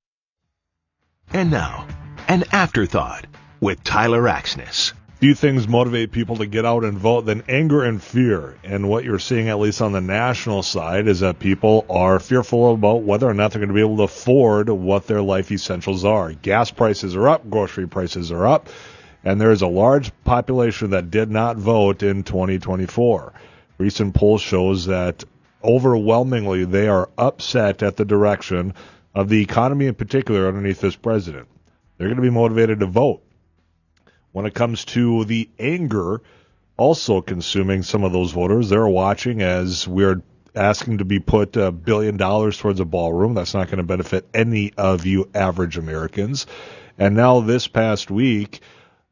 Speaker 10: And now, an afterthought with Tyler Axness.
Speaker 2: Few things motivate people to get out and vote than anger and fear. And what you're seeing, at least on the national side, is that people are fearful about whether or not they're going to be able to afford what their life essentials are. Gas prices are up, grocery prices are up, and there is a large population that did not vote in twenty twenty-four. Recent poll shows that overwhelmingly they are upset at the direction of the economy in particular underneath this president. They're going to be motivated to vote. When it comes to the anger also consuming some of those voters, they're watching as we're asking to be put a billion dollars towards a ballroom. That's not going to benefit any of you average Americans. And now this past week,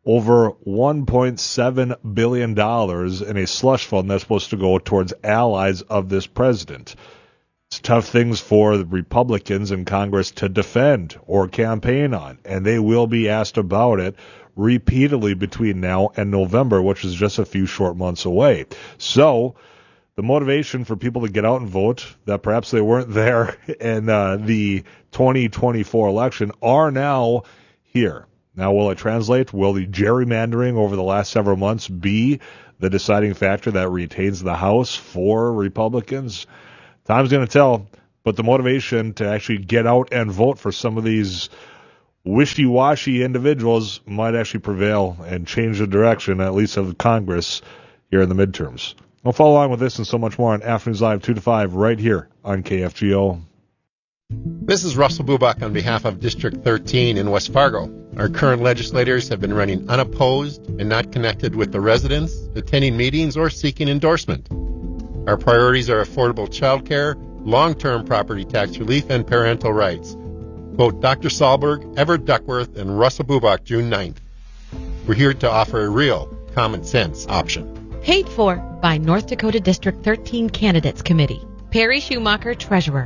Speaker 2: over one point seven billion dollars in a slush fund that's supposed to go towards allies of this president. It's tough things for the Republicans in Congress to defend or campaign on, and they will be asked about it repeatedly between now and November, which is just a few short months away. So the motivation for people to get out and vote that perhaps they weren't there in uh, the twenty twenty-four election are now here. Now, will it translate? Will the gerrymandering over the last several months be the deciding factor that retains the House for Republicans? Time's going to tell, but the motivation to actually get out and vote for some of these wishy-washy individuals might actually prevail and change the direction, at least of Congress, here in the midterms. I'll follow along with this and so much more on Afternoons Live two to five right here on K F G O.
Speaker 6: This is Russell Bubak on behalf of District thirteen in West Fargo. Our current legislators have been running unopposed and not connected with the residents, attending meetings, or seeking endorsement. Our priorities are affordable child care, long-term property tax relief, and parental rights. Vote Doctor Sahlberg, Everett Duckworth, and Russell Bubak June ninth. We're here to offer a real common sense option.
Speaker 7: Paid for by North Dakota District thirteen Candidates Committee. Perry Schumacher, Treasurer.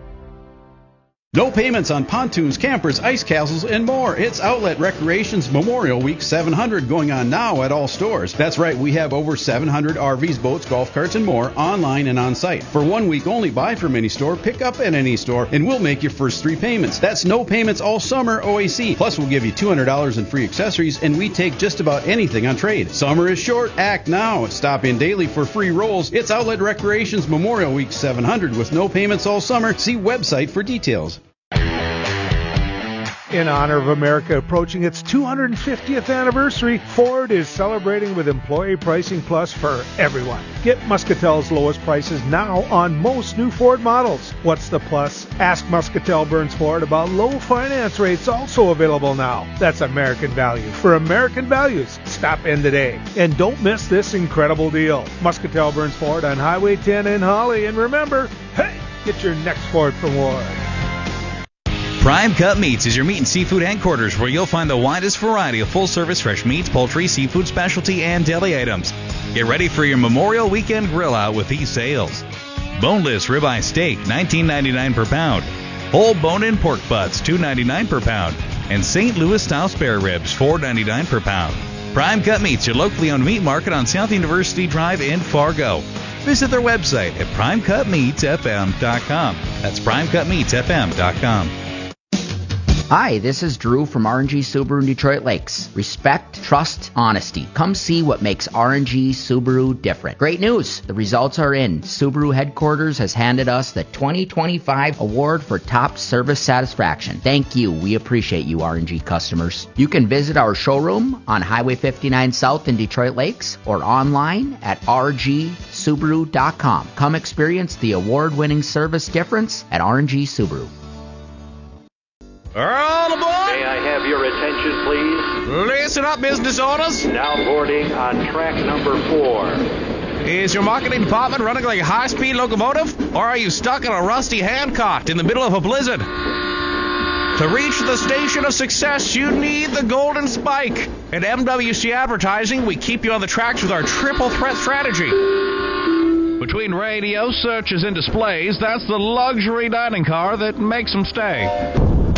Speaker 11: No payments on pontoons, campers, ice castles, and more. It's Outlet Recreation's Memorial Week seven hundred going on now at all stores. That's right, we have over seven hundred R Vs, boats, golf carts, and more online and on site. For one week only, buy from any store, pick up at any store, and we'll make your first three payments. That's no payments all summer O A C. Plus, we'll give you two hundred dollars in free accessories, and we take just about anything on trade. Summer is short. Act now. Stop in daily for free rolls. It's Outlet Recreation's Memorial Week seven hundred with no payments all summer. See website for details.
Speaker 12: In honor of America approaching its two hundred fiftieth anniversary, Ford is celebrating with Employee Pricing Plus for everyone. Get Muscatel's lowest prices now on most new Ford models. What's the plus? Ask Muscatel Burns Ford about low finance rates also available now. That's American value for American values. Stop in today. And don't miss this incredible deal. Muscatel Burns Ford on Highway ten in Holly. And remember, hey, get your next Ford from Ward.
Speaker 14: Prime Cut Meats is your meat and seafood headquarters where you'll find the widest variety of full-service fresh meats, poultry, seafood, specialty, and deli items. Get ready for your Memorial Weekend grill out with these sales. Boneless ribeye steak, nineteen ninety-nine per pound. Whole bone-in pork butts, two ninety-nine per pound. And Saint Louis-style spare ribs, four ninety-nine per pound. Prime Cut Meats, your locally owned meat market on South University Drive in Fargo. Visit their website at prime cut meats f m dot com. That's prime cut meats f m dot com.
Speaker 15: Hi, this is Drew from R and G Subaru in Detroit Lakes. Respect, trust, honesty. Come see what makes R and G Subaru different. Great news! The results are in. Subaru headquarters has handed us the twenty twenty-five award for top service satisfaction. Thank you. We appreciate you, R and G customers. You can visit our showroom on Highway fifty-nine South in Detroit Lakes or online at r g subaru dot com. Come experience the award-winning service difference at R and G Subaru.
Speaker 16: All aboard! May I have your attention, please?
Speaker 14: Listen up, business owners.
Speaker 16: Now boarding on track number four.
Speaker 14: Is your marketing department running like a high-speed locomotive? Or are you stuck in a rusty handcart in the middle of a blizzard? To reach the station of success, you need the golden spike. At M W C Advertising, we keep you on the tracks with our triple threat strategy. Between radio, searches, and displays, that's the luxury dining car that makes them stay.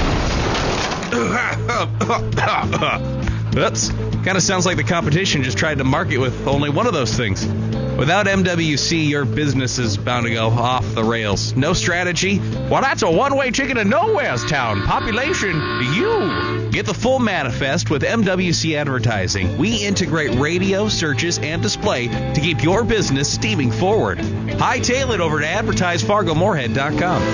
Speaker 14: Oops. Kind of sounds like the competition just tried to market with only one of those things. Without M W C, your business is bound to go off the rails. No strategy? Well, that's a one-way ticket to nowhere's town. Population to you. Get the full manifest with M W C Advertising. We integrate radio, searches, and display to keep your business steaming forward. Hightail it over to advertise fargo moorhead dot com.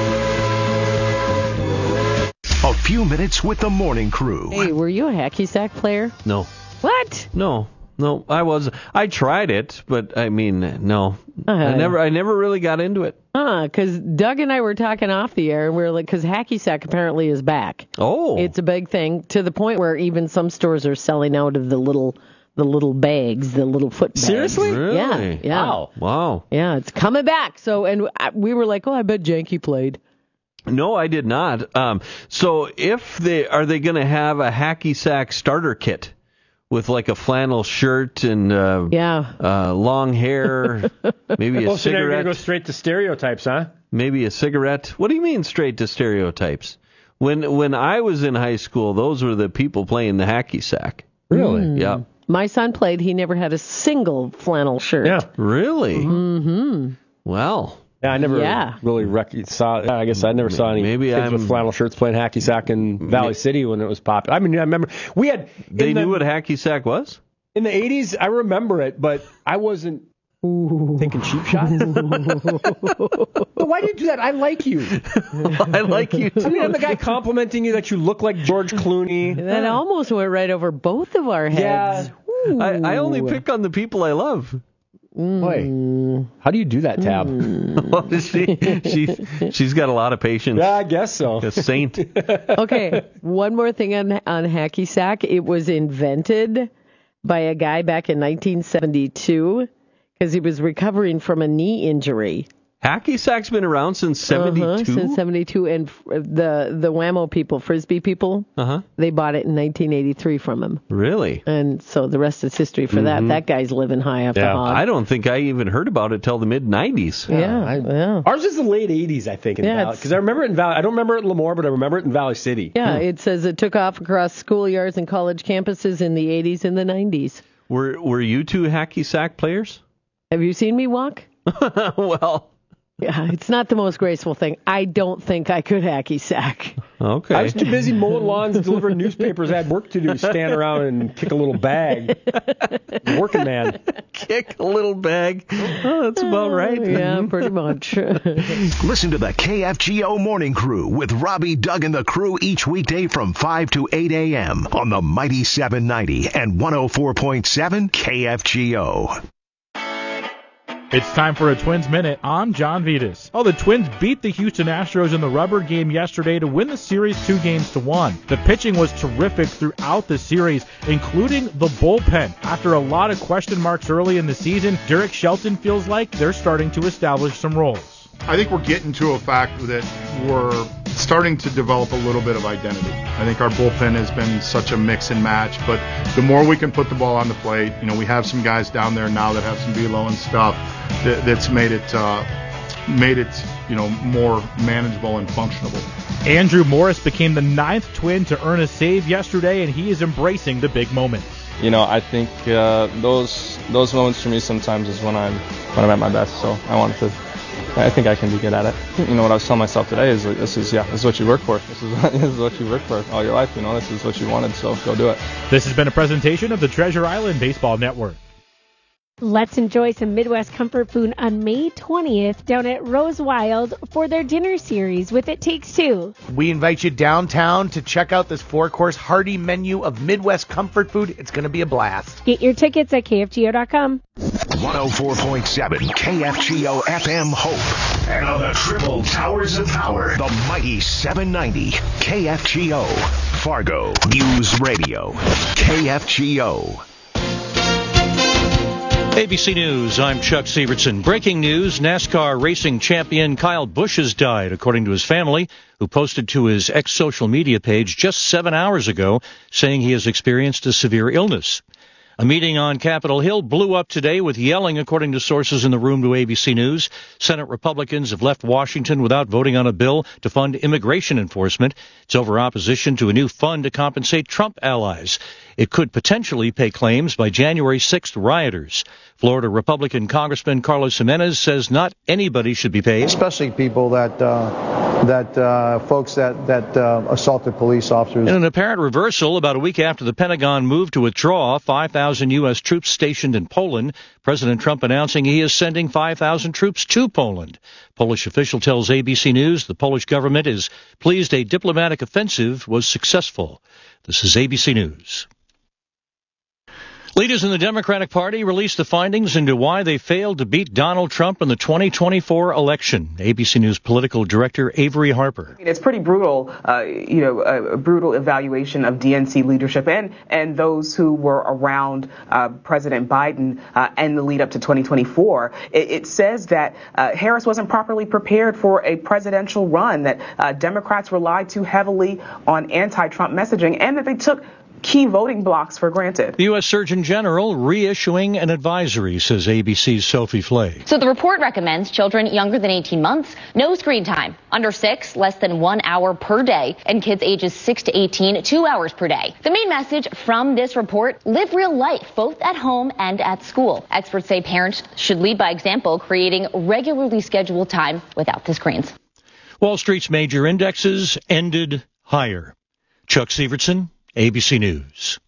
Speaker 10: A few minutes with the morning crew.
Speaker 17: Hey, were you a hacky sack player?
Speaker 29: No.
Speaker 17: What?
Speaker 29: No. No, I was. I tried it, but I mean, no.
Speaker 17: Uh,
Speaker 29: I never I never really got into it.
Speaker 17: Huh, because Doug and I were talking off the air, and we were like, because hacky sack apparently is back.
Speaker 29: Oh.
Speaker 17: It's a big thing, to the point where even some stores are selling out of the little the little bags, the little foot bags.
Speaker 29: Seriously? Really?
Speaker 17: Yeah. yeah.
Speaker 29: Wow. Wow.
Speaker 17: Yeah, it's coming back. So, and we were like, oh, I bet Janky played.
Speaker 29: No, I did not. Um, so if they are they going to have a hacky sack starter kit with like a flannel shirt and uh,
Speaker 17: yeah,
Speaker 29: uh, long hair, maybe a
Speaker 3: well, so now you're
Speaker 29: cigarette.
Speaker 3: gonna go straight to stereotypes, huh?
Speaker 29: Maybe a cigarette. What do you mean straight to stereotypes? When when I was in high school, those were the people playing the hacky sack.
Speaker 3: Really?
Speaker 17: Mm.
Speaker 29: Yeah.
Speaker 17: My son played. He never had a single flannel shirt.
Speaker 3: Yeah.
Speaker 29: Really?
Speaker 17: Mm-hmm.
Speaker 29: Well.
Speaker 3: Yeah, I never
Speaker 17: Yeah.
Speaker 3: really rec- saw. I guess I never saw any
Speaker 29: Maybe
Speaker 3: kids
Speaker 29: I'm-
Speaker 3: with flannel shirts playing hacky sack in Valley City when it was popular. I mean, I remember we had.
Speaker 29: They
Speaker 3: in the,
Speaker 29: knew what hacky sack was?
Speaker 3: in the eighties. I remember it, but I wasn't thinking cheap shot. But why do you do that? I like you.
Speaker 29: I like you
Speaker 3: I mean,
Speaker 29: too.
Speaker 3: I'm the guy complimenting you that you look like George Clooney.
Speaker 17: That almost went right over both of our heads.
Speaker 3: Yeah.
Speaker 29: I, I only pick on the people I love.
Speaker 3: Boy, how do you do that, Tab?
Speaker 29: Well, she, she, she's got a lot of patience.
Speaker 3: Yeah, I guess so.
Speaker 29: A saint.
Speaker 17: Okay, one more thing on on hacky sack. It was invented by a guy back in nineteen seventy-two because he was recovering from a knee injury.
Speaker 29: Hacky sack's been around since seventy-two?
Speaker 17: Uh-huh, since seventy-two, and f- the the Whammo people, Frisbee people,
Speaker 29: Uh-huh.
Speaker 17: they bought it in nineteen eighty-three from him.
Speaker 29: Really?
Speaker 17: And so the rest is history for
Speaker 29: Mhm.
Speaker 17: that. That guy's living high off the hog.
Speaker 29: I don't think I even heard about it till the mid nineties.
Speaker 17: Yeah,
Speaker 3: I,
Speaker 17: yeah.
Speaker 3: Ours is the late eighties, I think, in
Speaker 17: Yeah,
Speaker 3: Valley.
Speaker 17: it's-
Speaker 3: Because I remember it in Valley. I don't remember it in Lemoore, but I remember it in Valley City.
Speaker 17: Yeah, it says it took off across schoolyards and college campuses in the eighties and the nineties.
Speaker 29: Were Were you two hacky sack players?
Speaker 17: Have you seen me walk?
Speaker 29: Well,
Speaker 17: Yeah, it's not the most graceful thing. I don't think I could hacky sack.
Speaker 29: okay.
Speaker 3: I was too busy mowing lawns, delivering newspapers. I had work to do, stand around and kick a little bag. Working man.
Speaker 29: Kick a little bag. Oh, that's about right.
Speaker 17: Yeah, pretty much.
Speaker 10: Listen to the K F G O Morning Crew with Robbie, Doug, and the crew each weekday from five to eight a.m. on the Mighty seven ninety and one oh four point seven K F G O.
Speaker 4: It's time for a Twins Minute. I'm John Vitas. Oh, the Twins beat the Houston Astros in the rubber game yesterday to win the series two games to one. The pitching was terrific throughout the series, including the bullpen. After a lot of question marks early in the season, Derek Shelton feels like they're starting to establish some roles.
Speaker 5: I think we're getting to a fact that we're starting to develop a little bit of identity. I think our bullpen has been such a mix and match, but the more we can put the ball on the plate, you know, we have some guys down there now that have some velo and stuff that, that's made it, uh, made it, you know, more manageable and functionable.
Speaker 4: Andrew Morris became the ninth Twin to earn a save yesterday, and he is embracing the big moments.
Speaker 13: You know, I think uh, those those moments for me sometimes is when I'm when I'm at my best. So I wanted to. I think I can be good at it. You know, what I was telling myself today is like, this is yeah, this is what you work for. This is this is what you work for all your life. You know, this is what you wanted. So go do it.
Speaker 4: This has been a presentation of the Treasure Island Baseball Network.
Speaker 27: Let's enjoy some Midwest comfort food on May twentieth down at Rose Wild for their dinner series with It Takes Two.
Speaker 28: We invite you downtown to check out this four-course hearty menu of Midwest comfort food. It's going to be a blast.
Speaker 27: Get your tickets at K F G O dot com.
Speaker 10: one oh four point seven K F G O F M Hope. And on the triple towers of power, the mighty seven ninety K F G O. Fargo News Radio. K F G O.
Speaker 18: A B C News, I'm Chuck Sievertson. Breaking news, NASCAR racing champion Kyle Busch has died, according to his family, who posted to his ex-social media page just seven hours ago, saying he has experienced a severe illness. A meeting on Capitol Hill blew up today with yelling, according to sources in the room to A B C News. Senate Republicans have left Washington without voting on a bill to fund immigration enforcement. It's over opposition to a new fund to compensate Trump allies. It could potentially pay claims by January sixth rioters. Florida Republican Congressman Carlos Jimenez says not anybody should be paid.
Speaker 19: Especially people that, uh, that uh, folks that, that uh, assaulted police officers.
Speaker 18: In an apparent reversal, about a week after the Pentagon moved to withdraw five thousand U S troops stationed in Poland, President Trump announcing he is sending five thousand troops to Poland. Polish official tells A B C News the Polish government is pleased a diplomatic offensive was successful. This is A B C News. Leaders in the Democratic Party released the findings into why they failed to beat Donald Trump in the twenty twenty-four election. A B C News political director Avery Harper.
Speaker 20: It's pretty brutal, uh, you know, a brutal evaluation of D N C leadership and, and those who were around uh, President Biden uh, and the lead up to twenty twenty-four. It, it says that uh, Harris wasn't properly prepared for a presidential run, that uh, Democrats relied too heavily on anti-Trump messaging, and that they took key voting blocks for granted.
Speaker 18: The U S Surgeon General reissuing an advisory, says A B C's Sophie Flay.
Speaker 1: So the report recommends children younger than eighteen months, no screen time. Under six, less than one hour per day. And kids ages six to eighteen, two hours per day. The main message from this report, live real life, both at home and at school. Experts say parents should lead by example, creating regularly scheduled time without the screens.
Speaker 18: Wall Street's major indexes ended higher. Chuck Severson, A B C News.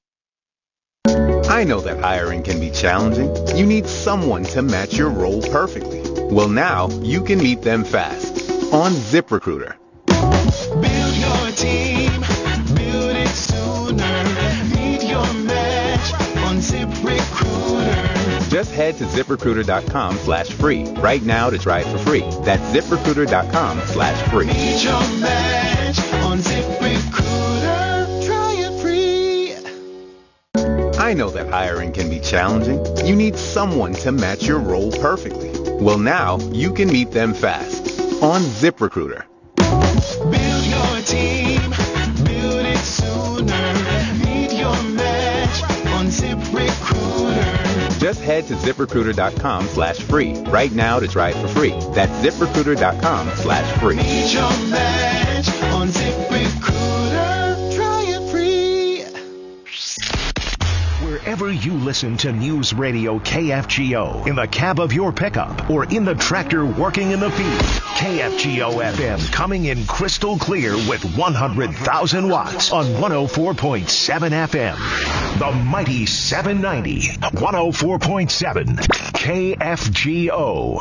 Speaker 8: I know that hiring can be challenging. You need someone to match your role perfectly. Well, now you can meet them fast on ZipRecruiter.
Speaker 9: Build your team, build it sooner. Meet your match on ZipRecruiter.
Speaker 8: Just head to ZipRecruiter.com slash free right now to try it for free. That's ZipRecruiter.com slash free.
Speaker 9: Meet your match on ZipRecruiter. Try it free.
Speaker 8: I know that hiring can be challenging. You need someone to match your role perfectly. Well, now you can meet them fast on ZipRecruiter.
Speaker 9: Build your team, build it sooner. Meet your match on ZipRecruiter.
Speaker 8: Just head to ZipRecruiter.com slash free right now to try it for free. That's ZipRecruiter.com slash free.
Speaker 9: Meet your match on ZipRecruiter. Try it free.
Speaker 10: Wherever you listen to News Radio K F G O, in the cab of your pickup or in the tractor working in the field, K F G O F M coming in crystal clear with one hundred thousand watts on one oh four point seven F M. The mighty seven ninety, one oh four point seven K F G O.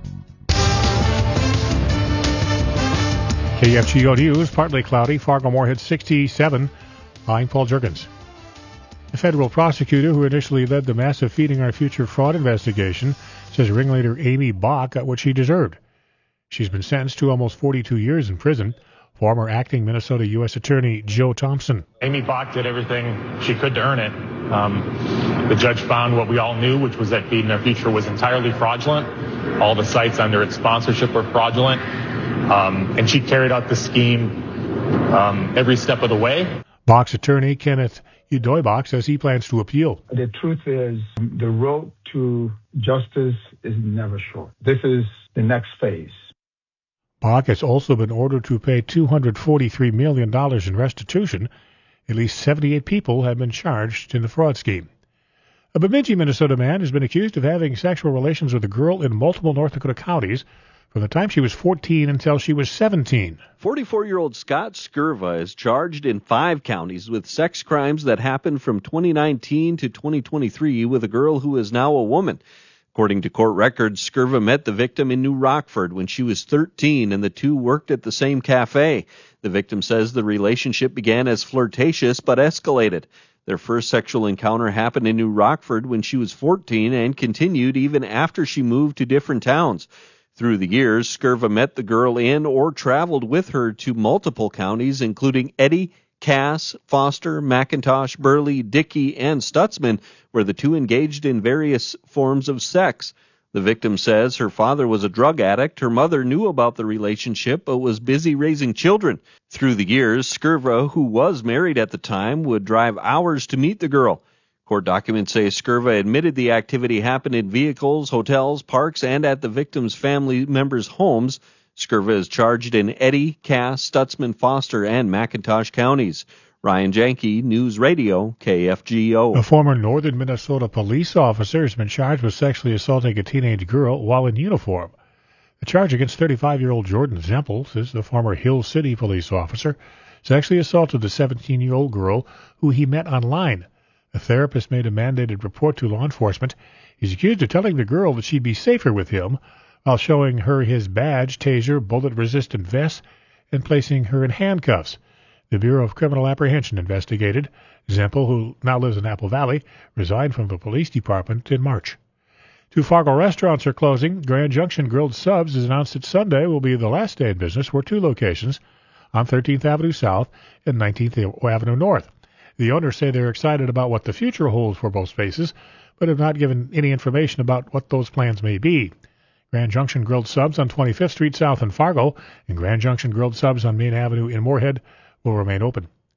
Speaker 12: K F G O News, partly cloudy. Fargo-Moorhead sixty-seven. I'm Paul Jurgens. The federal prosecutor who initially led the massive Feeding Our Future fraud investigation says ringleader Amy Bach got what she deserved. She's been sentenced to almost forty-two years in prison. Former acting Minnesota U S Attorney Joe Thompson.
Speaker 21: Amy Bach did everything she could to earn it. Um, the judge found what we all knew, which was that Feeding Our Future was entirely fraudulent. All the sites under its sponsorship were fraudulent. Um, and she carried out the scheme um, every step of the way.
Speaker 12: Bach's attorney, Kenneth Udoybach, says he plans to appeal.
Speaker 22: The truth is, the road to justice is never short. This is the next phase.
Speaker 12: Bach has also been ordered to pay two hundred forty-three million dollars in restitution. At least seventy-eight people have been charged in the fraud scheme. A Bemidji, Minnesota man has been accused of having sexual relations with a girl in multiple North Dakota counties from the time she was fourteen until she was seventeen.
Speaker 29: forty-four-year-old Scott Skirva is charged in five counties with sex crimes that happened from twenty nineteen to twenty twenty-three with a girl who is now a woman. According to court records, Skirva met the victim in New Rockford when she was thirteen, and the two worked at the same cafe. The victim says the relationship began as flirtatious but escalated. Their first sexual encounter happened in New Rockford when she was fourteen and continued even after she moved to different towns. Through the years, Skirva met the girl in or traveled with her to multiple counties, including Eddy, Cass, Foster, McIntosh, Burley, Dickey, and Stutzman, where the two engaged in various forms of sex. The victim says her father was a drug addict. Her mother knew about the relationship but was busy raising children. Through the years, Skirva, who was married at the time, would drive hours to meet the girl. Court documents say Skirva admitted the activity happened in vehicles, hotels, parks, and at the victim's family members' homes. Skirva is charged in Eddy, Cass, Stutzman, Foster, and McIntosh counties. Ryan Janke, News Radio, K F G O.
Speaker 12: A former northern Minnesota police officer has been charged with sexually assaulting a teenage girl while in uniform. The charge against thirty-five-year-old Jordan Zempel is the former Hill City police officer sexually assaulted the seventeen-year-old girl who he met online. A therapist made a mandated report to law enforcement. He's accused of telling the girl that she'd be safer with him while showing her his badge, taser, bullet-resistant vest, and placing her in handcuffs. The Bureau of Criminal Apprehension investigated. Zempel, who now lives in Apple Valley, resigned from the police department in March. Two Fargo restaurants are closing. Grand Junction Grilled Subs has announced that Sunday will be the last day in business for two locations on thirteenth Avenue South and nineteenth Avenue North. The owners say they're excited about what the future holds for both spaces, but have not given any information about what those plans may be. Grand Junction Grilled Subs on twenty-fifth Street South in Fargo and Grand Junction Grilled Subs on Main Avenue in Moorhead will remain open.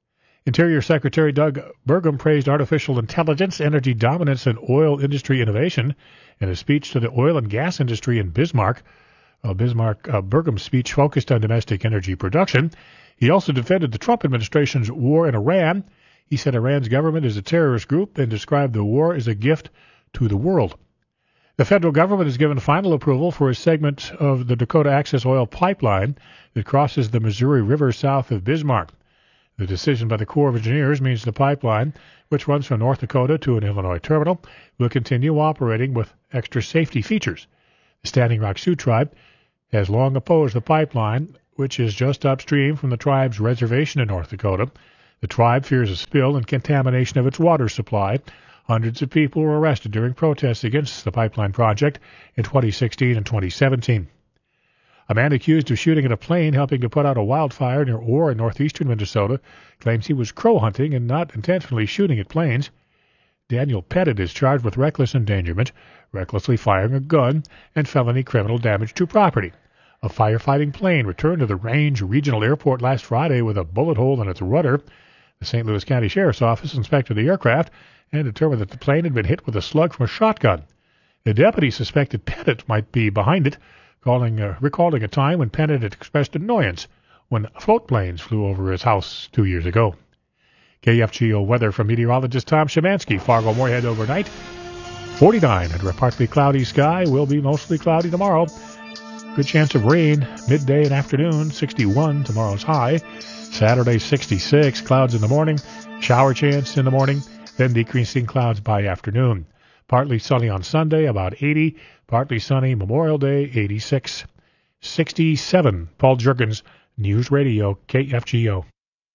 Speaker 2: Interior Secretary Doug Burgum praised artificial intelligence, energy dominance, and oil industry innovation in a speech to the oil and gas industry in Bismarck. While Bismarck uh, Burgum's speech focused on domestic energy production, he also defended the Trump administration's war in Iran. He said Iran's government is a terrorist group and described the war as a gift to the world. The federal government has given final approval for a segment of the Dakota Access Oil Pipeline that crosses the Missouri River south of Bismarck. The decision by the Corps of Engineers means the pipeline, which runs from North Dakota to an Illinois terminal, will continue operating with extra safety features. The Standing Rock Sioux tribe has long opposed the pipeline, which is just upstream from the tribe's reservation in North Dakota. The tribe fears a spill and contamination of its water supply. Hundreds of people were arrested during protests against the pipeline project in twenty sixteen and twenty seventeen. A man accused of shooting at a plane helping to put out a wildfire near Orr in northeastern Minnesota claims he was crow hunting and not intentionally shooting at planes. Daniel Pettit is charged with reckless endangerment, recklessly firing a gun, and felony criminal damage to property. A firefighting plane returned to the Range Regional Airport last Friday with a bullet hole in its rudder. The Saint Louis County Sheriff's Office inspected the aircraft and determined that the plane had been hit with a slug from a shotgun. The deputy suspected Pettit might be behind it, calling, uh, recalling a time when Pettit had expressed annoyance when float planes flew over his house two years ago. K F G O weather from meteorologist Tom Szymanski. Fargo Moorhead overnight, forty-nine under a partly cloudy sky. Will be mostly cloudy tomorrow. Good chance of rain midday and afternoon, sixty-one tomorrow's high. Saturday, sixty-six, clouds in the morning, shower chance in the morning, then decreasing clouds by afternoon. Partly sunny on Sunday, about eighty. Partly sunny Memorial Day, eighty-six. sixty-seven. Paul Jurgens, News Radio, K F G O.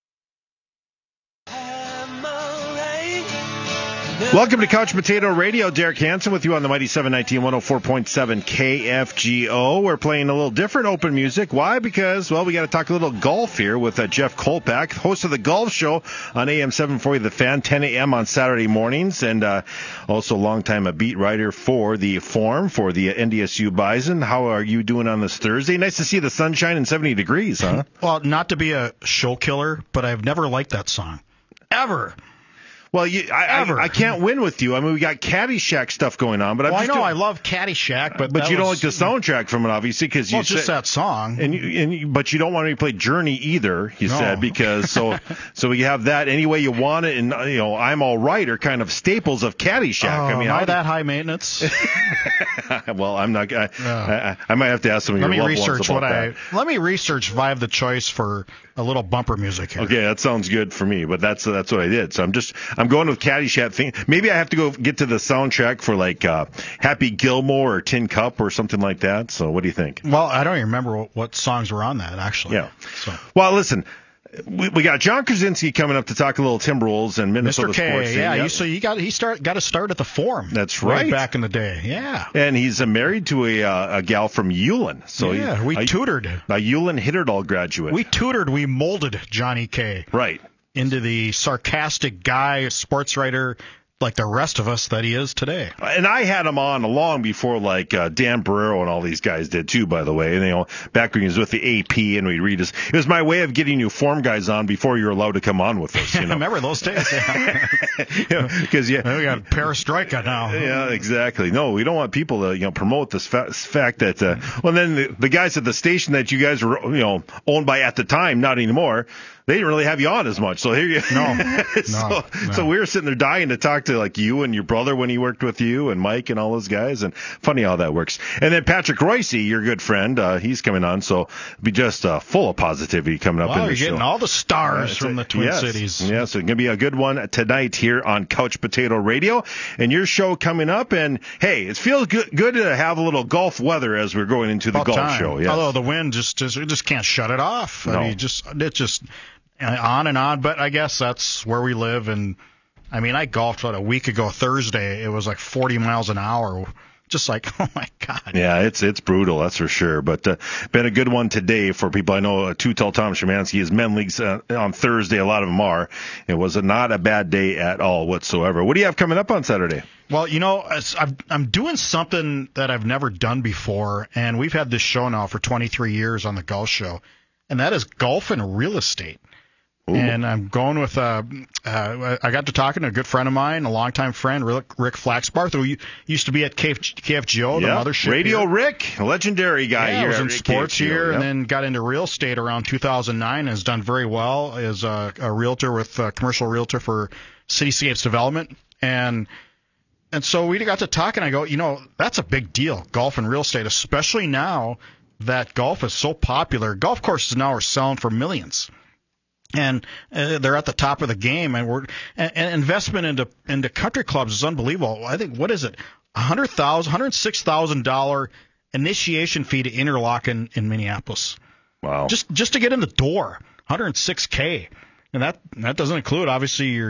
Speaker 6: Welcome to Couch Potato Radio. Derek Hansen with you on the Mighty seven nineteen, one oh four point seven K F G O. We're playing a little different open music. Why? Because, well, we got to talk a little golf here with uh, Jeff Kolpak, host of the Golf Show on A M seven forty The Fan, ten a.m. on Saturday mornings, and uh, also longtime a beat writer for the Forum, for the N D S U Bison. How are you doing on this Thursday? Nice to see the sunshine and seventy degrees, huh?
Speaker 7: Well, not to be a show killer, but I've never liked that song. Ever.
Speaker 6: Well, you, I, I, I can't win with you. I mean, we got Caddyshack stuff going on, but I'm
Speaker 7: well,
Speaker 6: just
Speaker 7: I know
Speaker 6: doing,
Speaker 7: I love Caddyshack, but
Speaker 6: but you don't
Speaker 7: was,
Speaker 6: like the soundtrack from it, obviously, because
Speaker 7: well,
Speaker 6: you
Speaker 7: just
Speaker 6: said,
Speaker 7: that song.
Speaker 6: And you, and you, but you don't want me to play Journey either. You
Speaker 7: no.
Speaker 6: said because so so we have that any way you want it, and you know I'm All Right are kind of staples of Caddyshack.
Speaker 7: Oh,
Speaker 6: I mean,
Speaker 7: am I
Speaker 6: how
Speaker 7: that high maintenance?
Speaker 6: Well, I'm not. I,
Speaker 7: no.
Speaker 6: I, I might have to ask some of
Speaker 7: let
Speaker 6: your
Speaker 7: me
Speaker 6: loved
Speaker 7: research
Speaker 6: ones about
Speaker 7: what
Speaker 6: that.
Speaker 7: I let me research if I have the choice for a little bumper music here.
Speaker 6: Okay, that sounds good for me, but that's that's what I did. So I'm just I'm going with Caddyshack thing. Maybe I have to go get to the soundtrack for like uh, Happy Gilmore or Tin Cup or something like that. So what do you think?
Speaker 7: Well, I don't even remember what, what songs were on that actually.
Speaker 6: Yeah.
Speaker 7: So.
Speaker 6: Well, listen. We, we got John Krasinski coming up to talk a little Timberwolves and Minnesota
Speaker 7: Mister K,
Speaker 6: sports.
Speaker 7: yeah,
Speaker 6: Yep.
Speaker 7: you, so you got he start got to start at the Forum.
Speaker 6: That's
Speaker 7: way
Speaker 6: right.
Speaker 7: back in the day, yeah.
Speaker 6: And he's uh, married to a uh, a gal from Ulen. So
Speaker 7: yeah,
Speaker 6: he,
Speaker 7: we
Speaker 6: a,
Speaker 7: tutored.
Speaker 6: A Ulen Hitterdall graduate.
Speaker 7: We tutored, we molded Johnny K.
Speaker 6: Right.
Speaker 7: Into the sarcastic guy, sports writer, like the rest of us that he is today.
Speaker 6: And I had him on long before, like uh, Dan Barrero and all these guys did too, by the way. And, you know, back when he was with the A P and we'd read his, it was my way of getting you form guys on before you were allowed to come on with us. You know?
Speaker 7: I remember those days.
Speaker 6: Because yeah,
Speaker 7: yeah, we got perestroika now.
Speaker 6: Yeah, exactly. No, we don't want people to you know promote this fa- fact that. Uh, well, then the, the guys at the station that you guys were you know owned by at the time, not anymore. They didn't really have you on as much, so here you.
Speaker 7: No,
Speaker 6: so,
Speaker 7: no, no.
Speaker 6: so we were sitting there dying to talk to like you and your brother when he worked with you, and Mike and all those guys, and funny how that works. And then Patrick Royce, your good friend, uh, he's coming on, so it'll be just uh, full of positivity coming up
Speaker 7: wow,
Speaker 6: in the
Speaker 7: you're
Speaker 6: show.
Speaker 7: getting all the stars
Speaker 6: uh,
Speaker 7: from the Twin
Speaker 6: yes,
Speaker 7: Cities.
Speaker 6: Yes, it's gonna be a good one tonight here on Couch Potato Radio, and your show coming up. And hey, it feels good good to have a little golf weather as we're going into the
Speaker 7: About
Speaker 6: golf
Speaker 7: time.
Speaker 6: show. Yes.
Speaker 7: Although the wind just just we just can't shut it off.
Speaker 6: No.
Speaker 7: I mean, just it just on and on. But I guess that's where we live. And I mean, I golfed about a week ago Thursday. It was like forty miles an hour. Just like, oh my God.
Speaker 6: Yeah, it's it's brutal, that's for sure. But uh, been a good one today for people. I know uh, Two Tell Tom Szymanski is men leagues uh, on Thursday. A lot of them are. It was a, not a bad day at all whatsoever. What do you have coming up on Saturday?
Speaker 7: Well, you know, I've, I'm doing something that I've never done before, and we've had this show now for twenty-three years on the Golf Show, and that is golf and real estate. And I'm going with, uh, uh, I got to talking to a good friend of mine, a longtime friend, Rick, Rick Flaxbarth, who used to be at K F G O, the
Speaker 6: Yep.
Speaker 7: mothership.
Speaker 6: Radio
Speaker 7: here.
Speaker 6: Rick, legendary guy
Speaker 7: yeah,
Speaker 6: here.
Speaker 7: I was
Speaker 6: at
Speaker 7: in sports
Speaker 6: K F G O,
Speaker 7: here,
Speaker 6: yep.
Speaker 7: and then got into real estate around two thousand nine. Has done very well as a, a realtor with a commercial realtor for Cityscapes Development, and and so we got to talking. I go, you know, that's a big deal, golf and real estate, especially now that golf is so popular. Golf courses now are selling for millions. And uh, they're at the top of the game, and we're and, and investment into into country clubs is unbelievable. I think what is it, a hundred thousand, hundred six thousand dollar initiation fee to Interlochen in Minneapolis.
Speaker 6: Wow!
Speaker 7: Just just to get in the door, one hundred six k, and that that doesn't include obviously your